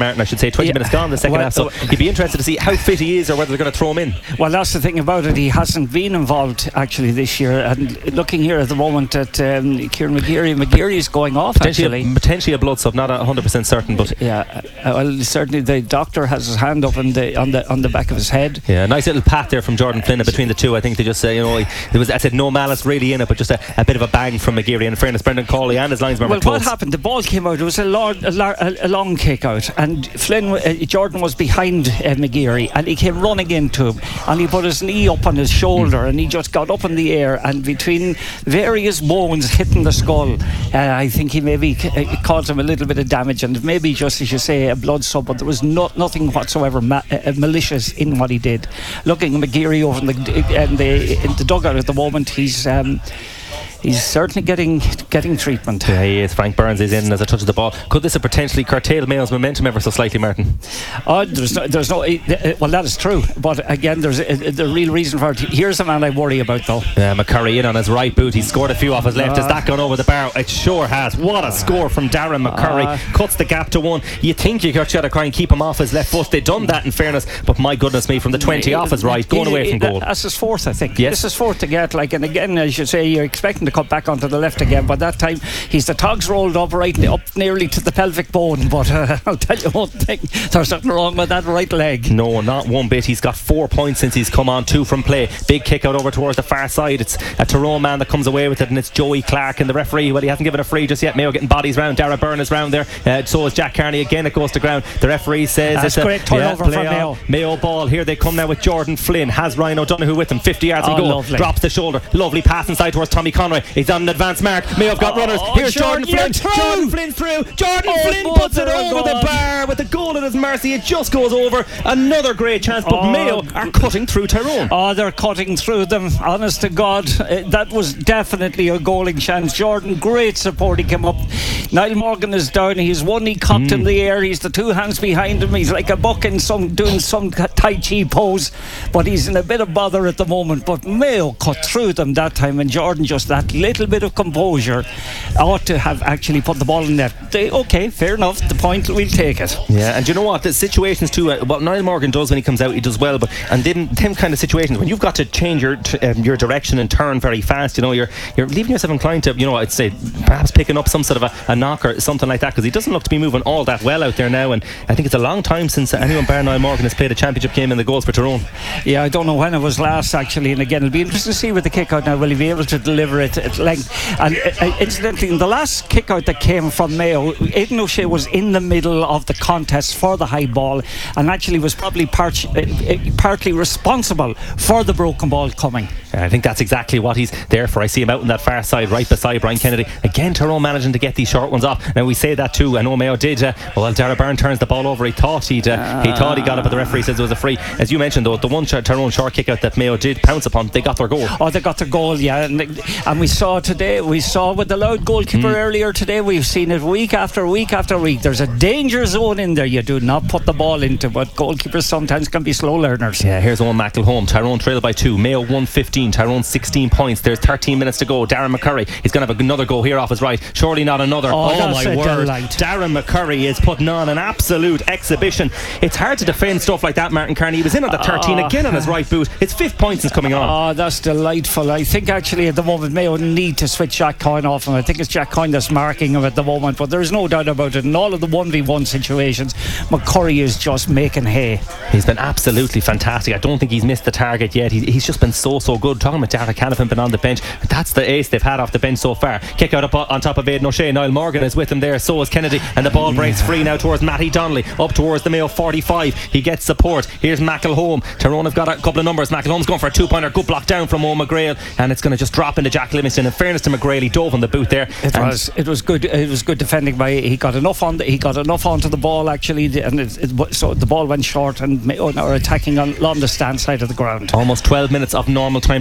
Martin, I should say. twenty Yeah. minutes gone in the second Well, half, so you'd be interested to see how fit he is or whether they're going to throw him in. Well, that's the thing about it. He hasn't been involved actually this year. And looking here at the moment at um, Kieran McGeary, McGeary is going off Potentially, actually. a, potentially a blood sub, not one hundred percent certain, but Yeah, uh, well, certainly the doctor has his hand up on the on the on the back of his head. yeah, nice little pat there from Jordan Flynn between the two. I think they just, uh, you know, there was, I said, no malice really in it, but just a, a bit of a bang from McGeary. And in fairness, Brendan Cawley and his linesman Well, were what close. happened? The ball came out. It was a, long, a, lar- a long kick out, and Flynn, uh, Jordan was behind uh, McGeary, and he came running into him, and he put his knee up on his shoulder, mm. and he just got up in the air, and between various bones hitting the skull, uh, I think he maybe c- uh, caused him a little bit of damage, and maybe just as you say, a blood sub, but there was no, nothing whatsoever ma- uh, malicious in what he did. Looking at McGeary over in the, in the, in the dugout at the moment, he's. Um, He's certainly getting getting treatment. Yeah, he is. Frank Burns is in as a touch of the ball. Could this have potentially curtailed Mayo's momentum ever so slightly, Martin? Oh, there's no, there's no. Uh, well, that is true. But again, there's uh, the real reason for it. Here's the man I worry about, though. Yeah, McCurry in on his right boot. He's scored a few off his left. Uh, Has that gone over the bar? It sure has. What a score from Darren McCurry. Uh, Cuts the gap to one. You think you got to try and keep him off his left foot. They've done that in fairness, but my goodness me, from the twenty off his right, going away from goal. That's his fourth, I think. Yes. This is fourth to get. Like, and again, as you say, you're expecting to cut back onto the left again. By that time, he's the togs rolled up right up nearly to the pelvic bone. But uh, I'll tell you one thing: there's something wrong with that right leg. No, not one bit. He's got four points since he's come on, two from play. Big kick out over towards the far side. It's a Tyrone man that comes away with it, and it's Joey Clark. And the referee, well, he hasn't given a free just yet. Mayo getting bodies round. Dara Byrne is round there. Uh, so is Jack Carney. Again, it goes to ground. The referee says That's it's great a turnover yeah, for Mayo. Mayo ball. Here they come now with Jordan Flynn. Has Ryan O'Donoghue with him. fifty yards Oh, and goal. lovely. Drops the shoulder. Lovely pass inside towards Tommy Conroy. He's on an advanced mark. Mayo have got Oh, runners. Here's Jordan, Jordan you're Flynn. through. Jordan Flynn through. Jordan Oh, Flynn puts it mother of over the God. bar with the goal at his mercy. It just goes over. Another great chance, but Oh, Mayo are cutting through Tyrone. Oh, they're cutting through them. Honest to God, uh, that was definitely a goaling chance. Jordan, great support. He came up. Niall Morgan is down. He's one knee cocked mm. in the air. He's the two hands behind him. He's like a buck in some doing some Tai Chi pose, but he's in a bit of bother at the moment. But Mayo cut through them that time, and Jordan, just that little bit of composure, ought to have actually put the ball in net. They, okay, fair enough. The point, we'll take it. Yeah, and you know what? The situations too. Uh, what Niall Morgan does when he comes out, he does well. But and them, them kind of situations when you've got to change your t- um, your direction and turn very fast, you know, you're you're leaving yourself inclined to, you know, I'd say perhaps picking up some sort of a, a knock or something like that, because he doesn't look to be moving all that well out there now. And I think it's a long time since anyone bar Niall Morgan has played a championship game in the goals for Tyrone. Yeah, I don't know when it was last actually, and again it'll be interesting to see with the kick out now, will he be able to deliver it at length. And uh, incidentally, in the last kick out that came from Mayo, Aidan O'Shea was in the middle of the contest for the high ball, and actually was probably part, uh, uh, partly responsible for the broken ball coming. I think that's exactly what he's there for. I see him out on that far side right beside Brian Kennedy. Again, Tyrone managing to get these short ones off. Now we say that too, I know Mayo did. Uh, well, Dara Byrne turns the ball over. He thought he'd uh, he thought he got it, but the referee says it was a free. As you mentioned though, the one Tyrone short kick out that Mayo did pounce upon, they got their goal. Oh, they got their goal, yeah. And, and we saw today, we saw with the Loud goalkeeper mm. earlier today, we've seen it week after week after week. There's a danger zone in there you do not put the ball into, but goalkeepers sometimes can be slow learners. Yeah, here's Owen McElhone. Tyrone trail by two. Mayo one fifteen. Tyrone sixteen points. There's thirteen minutes to go. Darren McCurry, he's going to have another go here off his right. Surely not another. Oh, oh my word. Delight. Darren McCurry is putting on an absolute exhibition. It's hard to defend stuff like that, Martin Carney. He was in on the thirteen oh. again on his right boot. It's fifth point since coming on. Oh, that's delightful. I think actually at the moment Mayo need to switch Jack Coyne off him. I think it's Jack Coyne that's marking him at the moment, but there's no doubt about it. In all of the one v one situations, McCurry is just making hay. He's been absolutely fantastic. I don't think he's missed the target yet. He, he's just been so so good. Talking about Dara Canavan been on the bench. That's the ace they've had off the bench so far. Kick out up on top of Aidan O'Shea. Niall Morgan is with him there. So is Kennedy, and the ball breaks free now towards Matty Donnelly, up towards the Mayo forty-five. He gets support. Here's McElhone. Tyrone have got a couple of numbers. McElhone's going for a two pointer. Good block down from Owen McGrail, and it's going to just drop into Jack Livingston. In fairness to McGrail, he dove on the boot there. It was it was good. It was good defending by. He got enough on. The, he got enough onto the ball actually, and it, it, so the ball went short, and Mayo are attacking on, along the stand side of the ground. Almost twelve minutes of normal time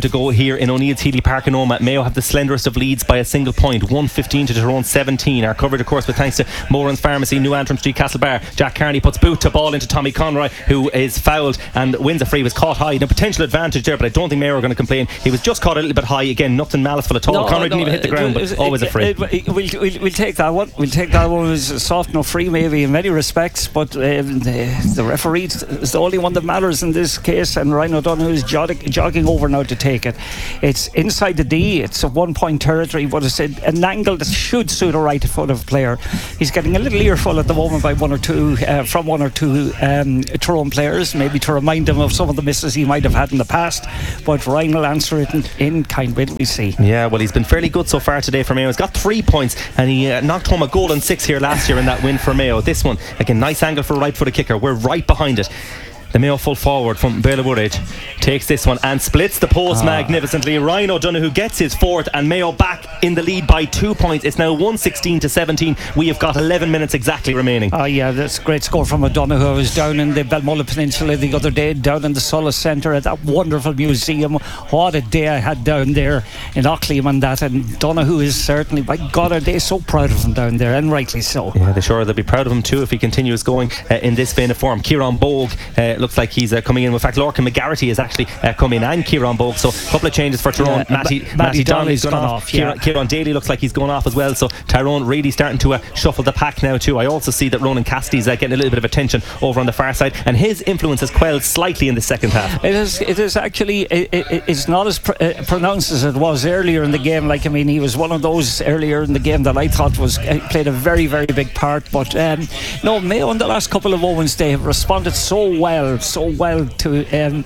to go here in O'Neill's Healy Park in Omagh. Mayo have the slenderest of leads by a single point, one fifteen to Tyrone seventeen. Our coverage, of course, with thanks to Moran's Pharmacy, New Antrim Street, Castlebar. Jack Carney puts boot to ball into Tommy Conroy, who is fouled and wins a free. Was caught high. No potential advantage there, but I don't think Mayo are going to complain. He was just caught a little bit high. Again, nothing maliceful at all. No, Conroy no, didn't even hit the ground, but it, always it, a free. It, it, we'll, we'll, we'll take that one. We'll take that one. It was a soft enough free, maybe in many respects, but um, the, the referee is the only one that matters in this case, and Ryan O'Donoghue is jogging, jogging over now to take it. It's inside the D. It's a one-point territory, but it's an angle that should suit a right foot of player. He's getting a little earful at the moment by one or two uh, from one or two um, Tyrone players, maybe to remind him of some of the misses he might have had in the past. But Ryan will answer it in, in kind. Wait till we see. Yeah, well, he's been fairly good so far today for Mayo. He's got three points, and he uh, knocked home a goal and six here last year in that win for Mayo. This one, again, nice angle for a right footed kicker. We're right behind it. The Mayo full forward from Béla Woodridge takes this one and splits the post ah. magnificently. Ryan O'Donoghue gets his fourth, and Mayo back in the lead by two points. It's now one sixteen to seventeen. We have got eleven minutes exactly remaining. Oh yeah, that's a great score from O'Donoghue. I was down in the Balmoral Peninsula the other day, down in the Sulla Centre at that wonderful museum. What a day I had down there in Auckland and that. And O'Donoghue is certainly, by God, are they so proud of him down there, and rightly so. Yeah, they sure they'll be proud of him too if he continues going uh, in this vein of form. Kieran Bogue uh, looks like he's uh, coming in. In fact, Lorcan McGarity has actually uh, come in, and Kieran Bogue, so a couple of changes for Tyrone. Yeah, Matty, Matty, Matty Donnelly's gone, gone off, off yeah. Kieran, Kieran Daly looks like he's going off as well, so Tyrone really starting to uh, shuffle the pack now too. I also see that Ronan Cassidy's uh, getting a little bit of attention over on the far side, and his influence has quelled slightly in the second half. It is, it is actually it, it, it's not as pr- uh, pronounced as it was earlier in the game. Like, I mean, he was one of those earlier in the game that I thought was uh, played a very very big part, but um, no, Mayo in the last couple of moments they have responded so well so well to um,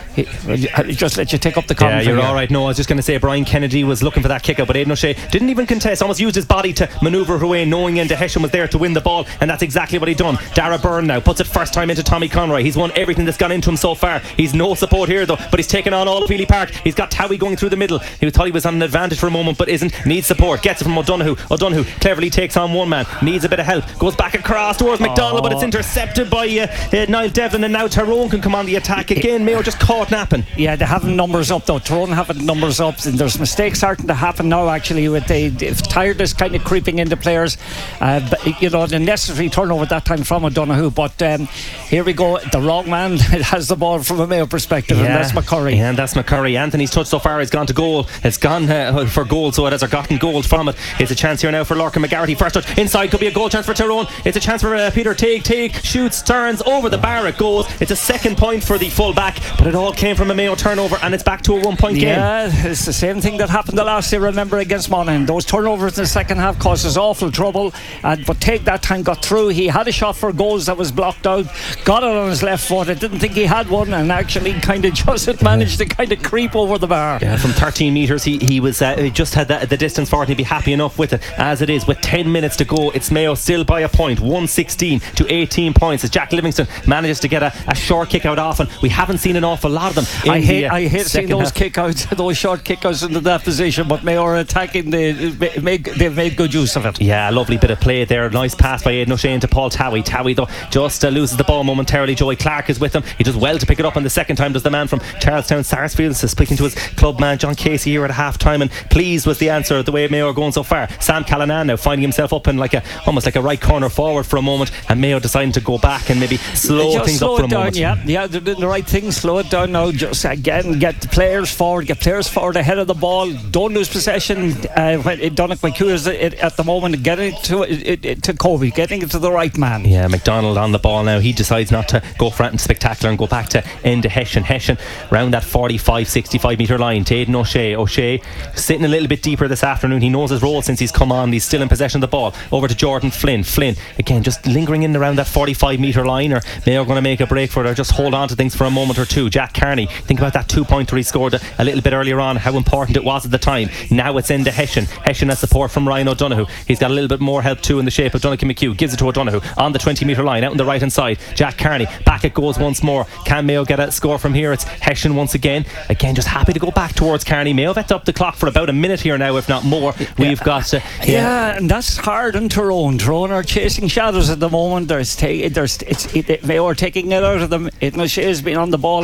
I'll just let you take up the comment. Yeah, you're alright. No, I was just going to say Brian Kennedy was looking for that kick out, but Aidan O'Shea didn't even contest, almost used his body to manoeuvre away, knowing Enda Hesham was there to win the ball, and that's exactly what he done. Dara Byrne now puts it first time into Tommy Conroy. He's won everything that's gone into him so far. He's no support here though, but he's taken on all of Healy Park. He's got Towie going through the middle. He thought he was on an advantage for a moment, but isn't. Needs support, gets it from O'Donoghue. O'Donoghue cleverly takes on one man, needs a bit of help, goes back across towards McDonald, but it's intercepted by uh, uh, Niall Devlin, and now Tyrone can come on the attack again. Mayo just caught napping. Yeah, they haven't numbers up though. Tyrone haven't numbers up, and there's mistakes starting to happen now actually with the, the tiredness kind of creeping into players. Uh, but you know, the necessary turnover at that time from O'Donoghue. But um, here we go. The wrong man has the ball from a Mayo perspective, yeah, and that's McCurry. Yeah, and that's McCurry. Anthony's touch so far has gone to goal. It's gone uh, for goal, so it has gotten goals from it. It's a chance here now for Lorcan McGarity. First touch inside, could be a goal chance for Tyrone. It's a chance for uh, Peter Teague. Teague shoots, turns over the bar, it goes. It's a second point for the full back, but it all came from a Mayo turnover, and it's back to a one point game. Yeah, it's the same thing that happened the last day, remember, against Monaghan. Those turnovers in the second half caused us awful trouble, and but Teague that time got through. He had a shot for goals that was blocked out, got it on his left foot. I didn't think he had one, and actually kind of just managed to kind of creep over the bar. Yeah, from thirteen metres he, he was uh, he just had the, the distance for it. He'd be happy enough with it as it is. With ten minutes to go, it's Mayo still by a point, one sixteen to eighteen points, as Jack Livingston manages to get a, a short kick out often. We haven't seen an awful lot of them in I hate, the, uh, I hate seeing those kick outs, those short kick outs into that position, but Mayo are attacking the, make, they've made good use of it. Yeah, a lovely bit of play there. Nice pass by Aidan O'Shea to Paul Towie. Towie though just uh, loses the ball momentarily. Joey Clark is with him. He does well to pick it up, and the second time does the man from Charlestown Sarsfield. So speaking to his club man John Casey here at half time, and pleased was the answer the way Mayo are going so far. Sam Callanan now finding himself up in like a almost like a right corner forward for a moment, and Mayo deciding to go back and maybe slow just things slow up for it a down, moment. Yeah, yeah, they're doing the right thing. Slow it down now. Just again get the players forward, get players forward ahead of the ball. Don't lose possession. Uh, when Donach McHugh is at the moment getting it to it, it, to Kobe, getting it to the right man. Yeah, McDonald on the ball now. He decides not to go for anything spectacular and go back to Enda Hession. Hession round that forty-five, sixty-five metre line to Aidan O'Shea. O'Shea sitting a little bit deeper this afternoon. He knows his role since he's come on. He's still in possession of the ball. Over to Jordan Flynn. Flynn again just lingering in around that forty-five metre line, or Mayo are going to make a break for it, or just hold on to things for a moment or two. Jack Carney, think about that two pointer he scored a, a little bit earlier on, how important it was at the time. Now it's Enda Hession. Hession has support from Ryan O'Donoghue. He's got a little bit more help too in the shape of Donachie McHugh. Gives it to O'Donoghue on the twenty metre line out on the right hand side. Jack Carney back it goes once more. Can Mayo get a score from here? It's Hession once again. Again just happy to go back towards Carney. Mayo have up the clock for about a minute here now, if not more. We've yeah. got uh, yeah. yeah and that's hard on Tyrone. Tyrone are chasing shadows at the moment. There's ta- there's it's it, it, Mayo are taking it out of them. Aidan O'Shea has been on the ball again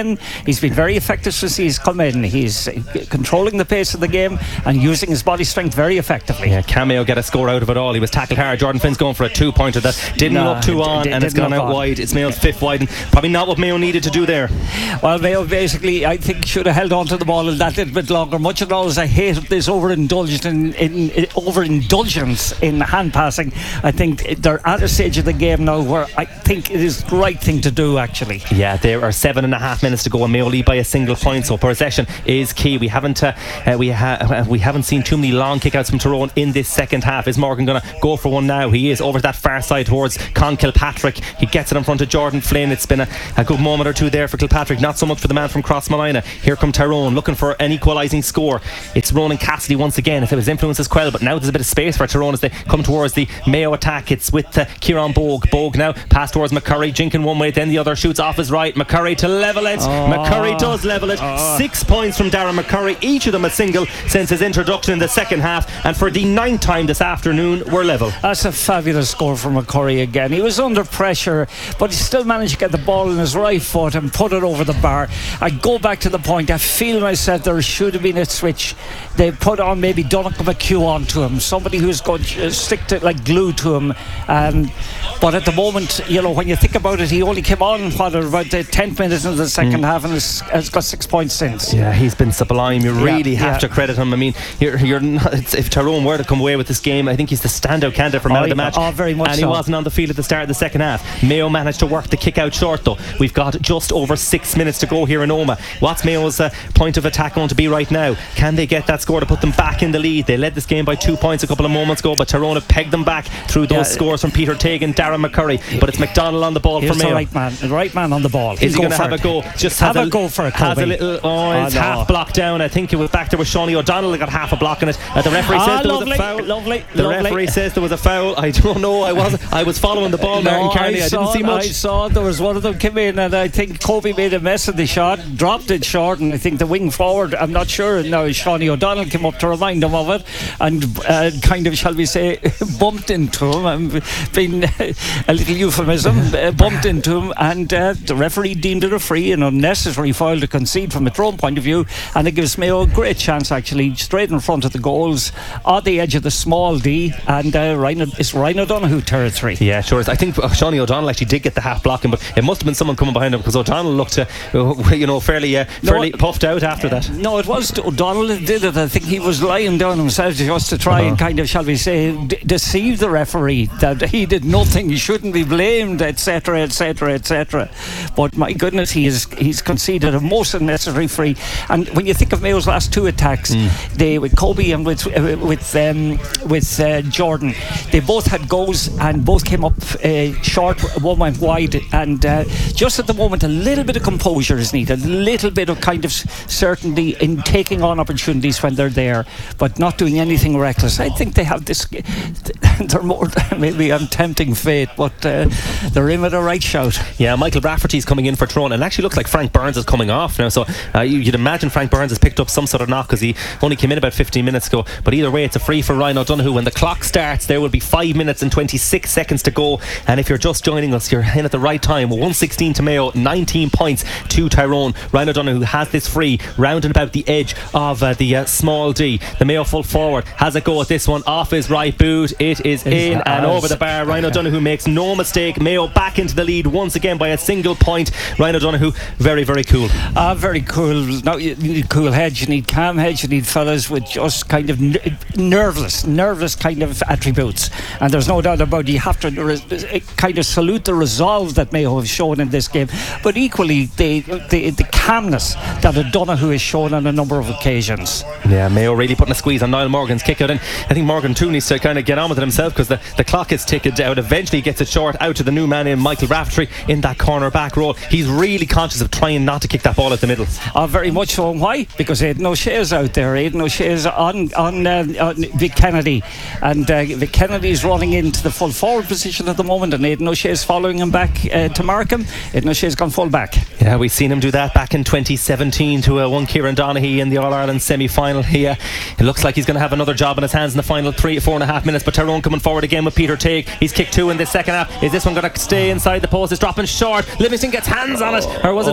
in. He's been very effective since he's come in. He's controlling the pace of the game and using his body strength very effectively. Yeah, can Mayo get a score out of it all? He was tackled hard. Jordan Flynn's going for a two pointer that didn't no, look too on, d- and it's gone out on. wide. It's Mayo's fifth wide, and probably not what Mayo needed to do there. Well, Mayo basically, I think, should have held on to the ball that little bit longer. Much of all as I hate this overindulgence in, in, in overindulgence in hand passing, I think they're at a stage of the game now where I think it is the right thing to do, actually. Yeah, there are seven and a half minutes to go, and Mayo lead by a single point, so possession is key. We haven't uh, uh, we, ha- uh, we haven't seen too many long kickouts from Tyrone in this second half. Is Morgan going to go for one now? He is over that far side towards Con Kilpatrick. He gets it in front of Jordan Flynn. It's been a, a good moment or two there for Kilpatrick, not so much for the man from Crossmolina. Here come Tyrone looking for an equalising score. It's Ronan Cassidy once again. If it was influence as Quell, but now there's a bit of space for Tyrone as they come towards the Mayo attack. It's with uh, Kieran Bogue. Bogue now pass towards McCurry. Jinkin one way, then the other shoots off his right. McCurry to level it. Oh. McCurry does level it. Oh. Six points from Darren McCurry, each of them a single since his introduction in the second half, and for the ninth time this afternoon we're level. That's a fabulous score from McCurry again. He was under pressure, but he still managed to get the ball in his right foot and put it over the bar. I go back to the point, I feel myself there should have been a switch. They put on maybe Donegal McHugh onto him, somebody who's going to stick to like glue to him. Um, but at the moment, you know, when you think about it, he only came on what, about the tenth minute into the second mm. half, and has, has got six points since. Yeah, he's been sublime. You really yeah, have yeah. to credit him. I mean, you're, you're not, if Tyrone were to come away with this game, I think he's the standout candidate for man oh, of the match. Oh, very much and so. he wasn't on the field at the start of the second half. Mayo managed to work the kick out short though. We've got just over six minutes to go here in Omagh. What's Mayo's uh, point of attack going to be right now? Can they get that score to put them back in the lead? They led this game by two points a couple of moments ago, but Tyrone have pegged them back through those yeah. scores from Peter Teague and Darren McCurry. But it's McDonald on the ball Here's for Mayo. The right man, the right man on the ball. Is He'll he going to have it. a go? Just have has a, a go for it. Has a little. Oh, it's oh, no. half blocked down. I think it was back there with Shawnee O'Donnell that got half a block in it. Uh, the referee ah, says there lovely, was a foul. Lovely, the lovely. referee says there was a foul. I don't know. I wasn't. I was following the ball. no, Martin Carney. I, I didn't see much. I saw there was one of them came in, and I think Kobe made a mess of the shot, dropped it short, and I think the wing forward, I'm not sure now, Shawnee O'Donnell came up to remind him of it, and uh, kind of, shall we say, bumped into him. I'm being a little euphemism, uh, bumped into him, and uh, the referee deemed it a free and unnecessary foul to concede from a Tyrone point of view, and it gives Mayo a great chance actually, straight in front of the goals, on the edge of the small D, and uh, Ryan, it's Ryan O'Donoghue territory. Yeah, sure. I think uh, Shawnee O'Donnell actually did get the half blocking, but it must have been someone coming behind him, because O'Donnell looked, uh, you know, fairly, uh, fairly no, puffed out after uh, that. No, it was O'Donnell that did it. I think he was lying down himself just to try uh-huh. and kind of, shall we say, d- deceive the referee that he did nothing, he shouldn't be blamed, etc, etc, etc. But my goodness, he is he's conceded a most unnecessary free. And when you think of Mayo's last two attacks, mm. they with Kobe and with uh, with um, with uh, Jordan, they both had goals and both came up uh, short. One went wide, and uh, just at the moment, a little bit of composure is needed, a little bit of kind of certainty in taking on opportunities when they're there, but not doing anything reckless. I think they have this. They're more. Maybe I'm tempting fate, but uh, they're in with a right shout. Yeah, Michael Rafferty's coming in for Tyrone, and it actually looks like Frank Burns is coming off now. So uh, you'd imagine Frank Burns has picked up some sort of knock because he only came in about fifteen minutes ago. But either way, it's a free for Ryan O'Donoghue. When the clock starts, there will be five minutes and twenty-six seconds to go. And if you're just joining us, you're in at the right time. one sixteen to Mayo, nineteen points to Tyrone. Ryan O'Donoghue has this free, rounding about the edge of uh, the uh, small D. The Mayo full forward has a go at this one off his right boot. It is in and over the bar. Ryan O'Donoghue makes no mistake. Mayo back into the lead once again by a single point. Ryan O'Donoghue, very, very cool. Ah, uh, very cool. Now you need cool heads, you need calm heads, you need fellas with just kind of n- nerveless, nerveless kind of attributes. And there's no doubt about it, you have to re- kind of salute the resolve that Mayo have shown in this game, but equally the the, the calmness that O'Donoghue has shown on a number of occasions. Yeah, Mayo really putting a squeeze on Niall Morgan's kick out, and I think Morgan too needs to kind of get on with it himself, because the, the clock is ticking out. Eventually he gets it short out to the new man in Michael Rafferty in that corner back row. He's really conscious of trying not to kick that ball at the middle. Oh, very much so. Why? Because Aidan O'Shea's out there. Aidan O'Shea's on on, uh, on Vic Kennedy, and uh, Vic Kennedy's running into the full forward position at the moment, and Aidan O'Shea's following him back uh, to Markham. Aidan O'Shea's gone full back. Yeah, we've seen him do that back in twenty seventeen to uh, one Kieran Donaghy in the All-Ireland semi-final. He, uh, it looks like he's going to have another job in his hands in the final three, four and a half minutes. But Tyrone coming forward again with Peter Teague. He's kicked two in this second half. Is this one going to stay inside the post? It's dropping short. Livingston gets hands on it, or was it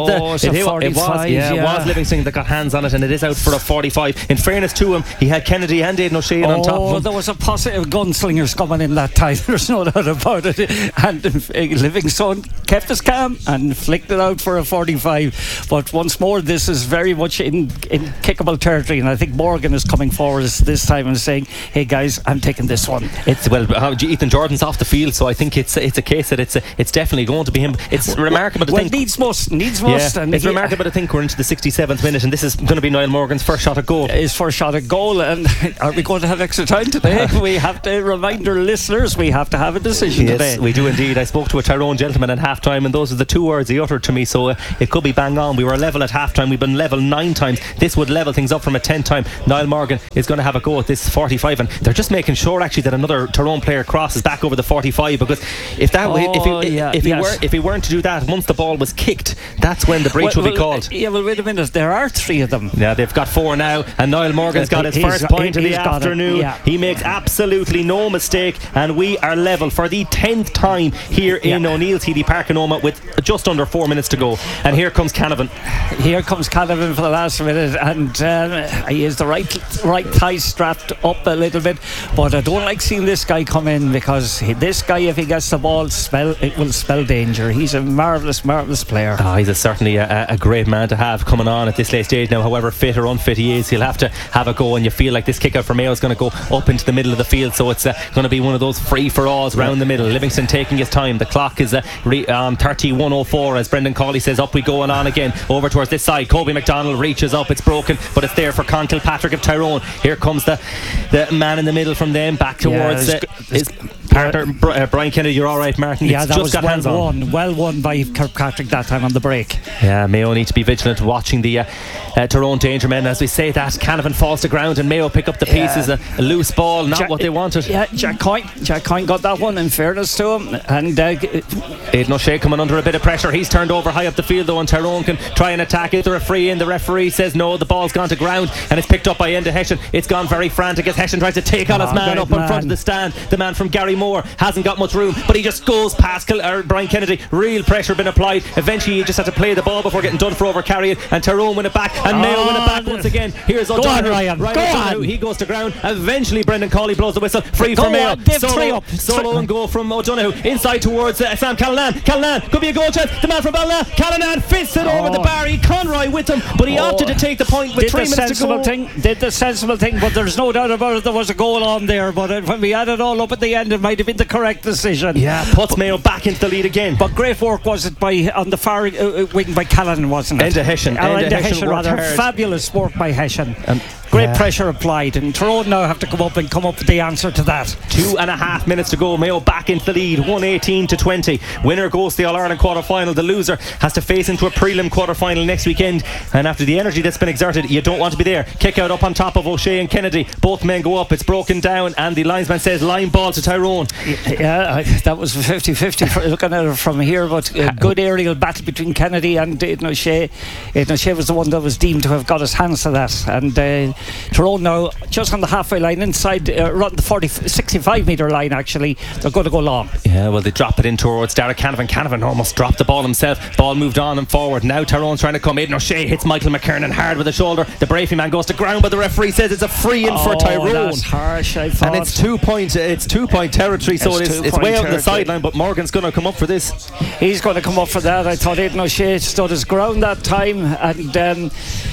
the, it's it, a it, was, forty-five, yeah, yeah. it was Livingston that got hands on it, and it is out for a forty-five. In fairness to him, he had Kennedy and Aidan O'Shea oh, on top of him. There was a positive gunslingers coming in that time. There's no doubt about it. And uh, Livingston kept us calm and flicked it out for a forty-five. But once more, this is very much in, in kickable territory, and I think Morgan is coming forward this time and saying, "Hey guys, I'm taking this one." It's well, Ethan Jordan's off the field, so I think it's it's a case that it's a, it's definitely going to be him. It's well, remarkable to well, think. needs must, needs must. Yeah, and it's he, remarkable to think we're into the sixty-seventh minute, and this is going to be Niall Morgan's first shot at goal. His first shot at goal, and are we going to have extra time today? We have to remind our listeners we have to have a decision yes, today. Yes, we do indeed. I spoke to a Tyrone gentleman at half time, and those are the two words he uttered to me, so uh, it could be bang on. We were level at half time, we've been level nine times. This would level things up from a ten time. Niall Morgan is going to have a go at this forty-five, and they're just making sure actually that another Tyrone player crosses back over the forty-five, because if that oh, if, he, yeah, if, he yes. were, if he weren't to do that, once the ball was kicked, that's when the breach well, will be well, called. Yeah, well, wait a minute, there are three of them. Yeah, they've got four now, and Niall Morgan's got his he's first got, point of the afternoon. Yeah. He makes absolutely no mistake, and we are level for the tenth time here in yeah. O'Neill's Healy Park in Omagh with just under four minutes to go. And here comes Canavan. Here comes Canavan for the last minute, and um, he is the right right thigh strapped up a little bit, but I don't like seeing this guy come in, because he, this guy, if he gets the ball, spell it will spell danger. He's a marvellous, marvellous player. Oh, he's a, certainly a, a great man to have coming on at this late stage now. However fit or unfit he is, he'll have to have a go, and you feel like this kick out for Mayo is going to go up into the middle of the field, so it's uh, going to be one of those free for alls round the middle. Livingston taking his time. The clock is uh, re- um, thirty-one oh four as Brendan Cawley says, up we go and on again over towards this side. Kobe McDonald reaches up, it's broken, but it's there for Con Kilpatrick of Tyrone. Here comes the the man in the middle from them back towards yeah, uh, his partner uh, Brian Kennedy. You're alright, Martin. Yeah, it's that just was got well hands on. won well won by Kirkpatrick that time on the break. Yeah, Mayo need to be vigilant watching the uh, uh, Tyrone danger men. As we say that, Canavan falls to ground and Mayo pick up the pieces. yeah. a, a loose ball, not Jack, what they wanted. Yeah, Jack Coyne Jack Coyne got that one, in fairness to him. And uh, Aidan O'Shea coming under a bit of pressure. He's turned over high up the field though, and Tyrone can try and attack it. There a free in. The referee says no, the ball's gone to ground, and it's picked up by Enda Hession. It's gone very frantic as Hession tries to take on oh, his man up man. in front of the stand. The man from Gary Moore hasn't got much room, but he just goes past Kel- or Brian Kennedy. Real pressure been applied. Eventually he just had to play the ball before getting done for over carrying, and Tyrone win it back, and oh, Mayo win it back once again. Here's O'Donoghue. Ryan, Ryan go O'Donoghue. on. He goes to ground. Eventually Brendan Cawley blows the whistle. Free go for Mayo. On, solo, up. solo and go from O'Donoghue inside towards uh, Sam Callanan. Callanan could be a goal chance. The man from Ballina. Callanan fists it oh. over the Barry. Conroy with him, but he oh. opted to take the point with did three the minutes to go. Thing, did the sensible thing, but there's no doubt about it. There was a goal on there, but it, when we add it all up at the end, it might have been the correct decision. Yeah, puts but, Mayo back into the lead again. But great work was it by on the far uh, wing by Callanan, wasn't it? Enda Hession. Uh, Enda Hession, rather. Hard. Fabulous work by Hession. Um, Great yeah. pressure applied, and Tyrone now have to come up and come up with the answer to that. Two and a half minutes to go. Mayo back into the lead, one eighteen to twenty. Winner goes to the All-Ireland quarter-final. The loser has to face into a prelim quarter-final next weekend, and after the energy that's been exerted, you don't want to be there. Kick out up on top of O'Shea and Kennedy. Both men go up, it's broken down, and the linesman says line ball to Tyrone. Yeah, I, that was fifty fifty for looking at it from here, but a good aerial battle between Kennedy and Aidan O'Shea. Aidan O'Shea was the one that was deemed to have got his hands to that, and uh, Tyrone now just on the halfway line inside uh, around the forty, sixty-five metre line. Actually, they're going to go long. Yeah, well, they drop it in towards Derek Canavan. Canavan almost dropped the ball himself. Ball moved on and forward. Now Tyrone's trying to come. Aidan O'Shea hits Michael McKernan hard with the shoulder. The Brafey man goes to ground, but the referee says it's a free in oh, for Tyrone. That's harsh, I thought. And it's two point it's two point territory, so it's, it is, it's way out on the sideline, but Morgan's going to come up for this. He's going to come up for that. I thought Aidan O'Shea stood his ground that time, and um,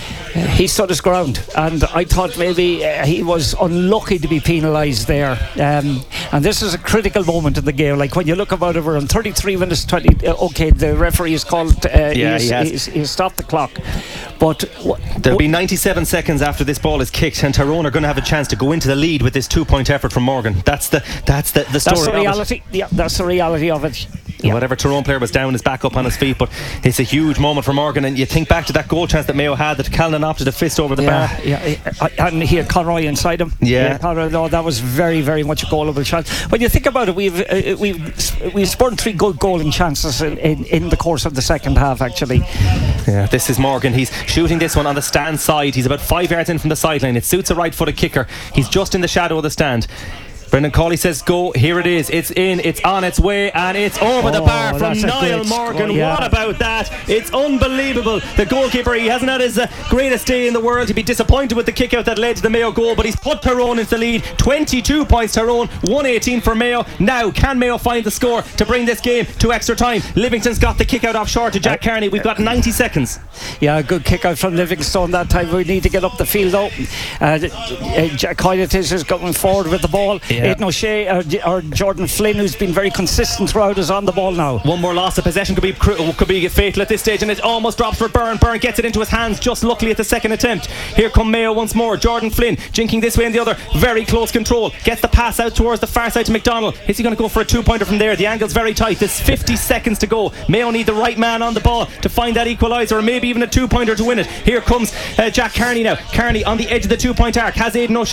he stood his ground, and I thought maybe uh, he was unlucky to be penalised there. Um, and this is a critical moment in the game. Like when you look about it, we're on thirty-three minutes twenty. Uh, okay, the referee has called. Uh, yeah, he's, he has. he's, he's stopped the clock. But w- there'll be ninety-seven seconds after this ball is kicked, and Tyrone are going to have a chance to go into the lead with this two-point effort from Morgan. That's the that's the, the story. That's the reality. Yeah, that's the reality of it. Yeah. Whatever Tyrone player was down is back up on his feet, but it's a huge moment for Morgan. And you think back to that goal chance that Mayo had, that Callanan opted a fist over the yeah, bar. Yeah, and he had Conroy inside him. Yeah, yeah Conroy, no, that was very, very much a goalable chance. When you think about it, we've uh, we've we've spurned three good goaling chances in, in, in the course of the second half. Actually, yeah, this is Morgan. He's shooting this one on the stand side. He's about five yards in from the sideline. It suits a right-footed kicker. He's just in the shadow of the stand. Brendan Cawley says go. Here it is. It's in. It's on its way, and it's over oh, the bar from Niall Morgan. Score, yeah. What about that? It's unbelievable. The goalkeeper, he hasn't had his uh, greatest day in the world. He'd be disappointed with the kick out that led to the Mayo goal, but he's put Tyrone into the lead. twenty-two points Tyrone, one eighteen for Mayo. Now, can Mayo find the score to bring this game to extra time? Livingston's got the kick out off short to Jack Carney. We've got ninety seconds. Yeah, good kick out from Livingstone that time. We need to get up the field though. Uh, uh, Jack Coyletis is going forward with the ball. Yeah. Aidan O'Shea or, or Jordan Flynn, who's been very consistent throughout, is on the ball now. One more loss of possession could be could be fatal at this stage, and it almost drops for Byrne. Byrne gets it into his hands just luckily at the second attempt. Here come Mayo once more. Jordan Flynn jinking this way and the other. Very close control. Gets the pass out towards the far side to McDonald. Is he going to go for a two-pointer from there? The angle's very tight. There's fifty seconds to go. Mayo need the right man on the ball to find that equaliser, or maybe even a two-pointer to win it. Here comes uh, Jack Carney now. Carney on the edge of the two-point arc has Aidan O'Shea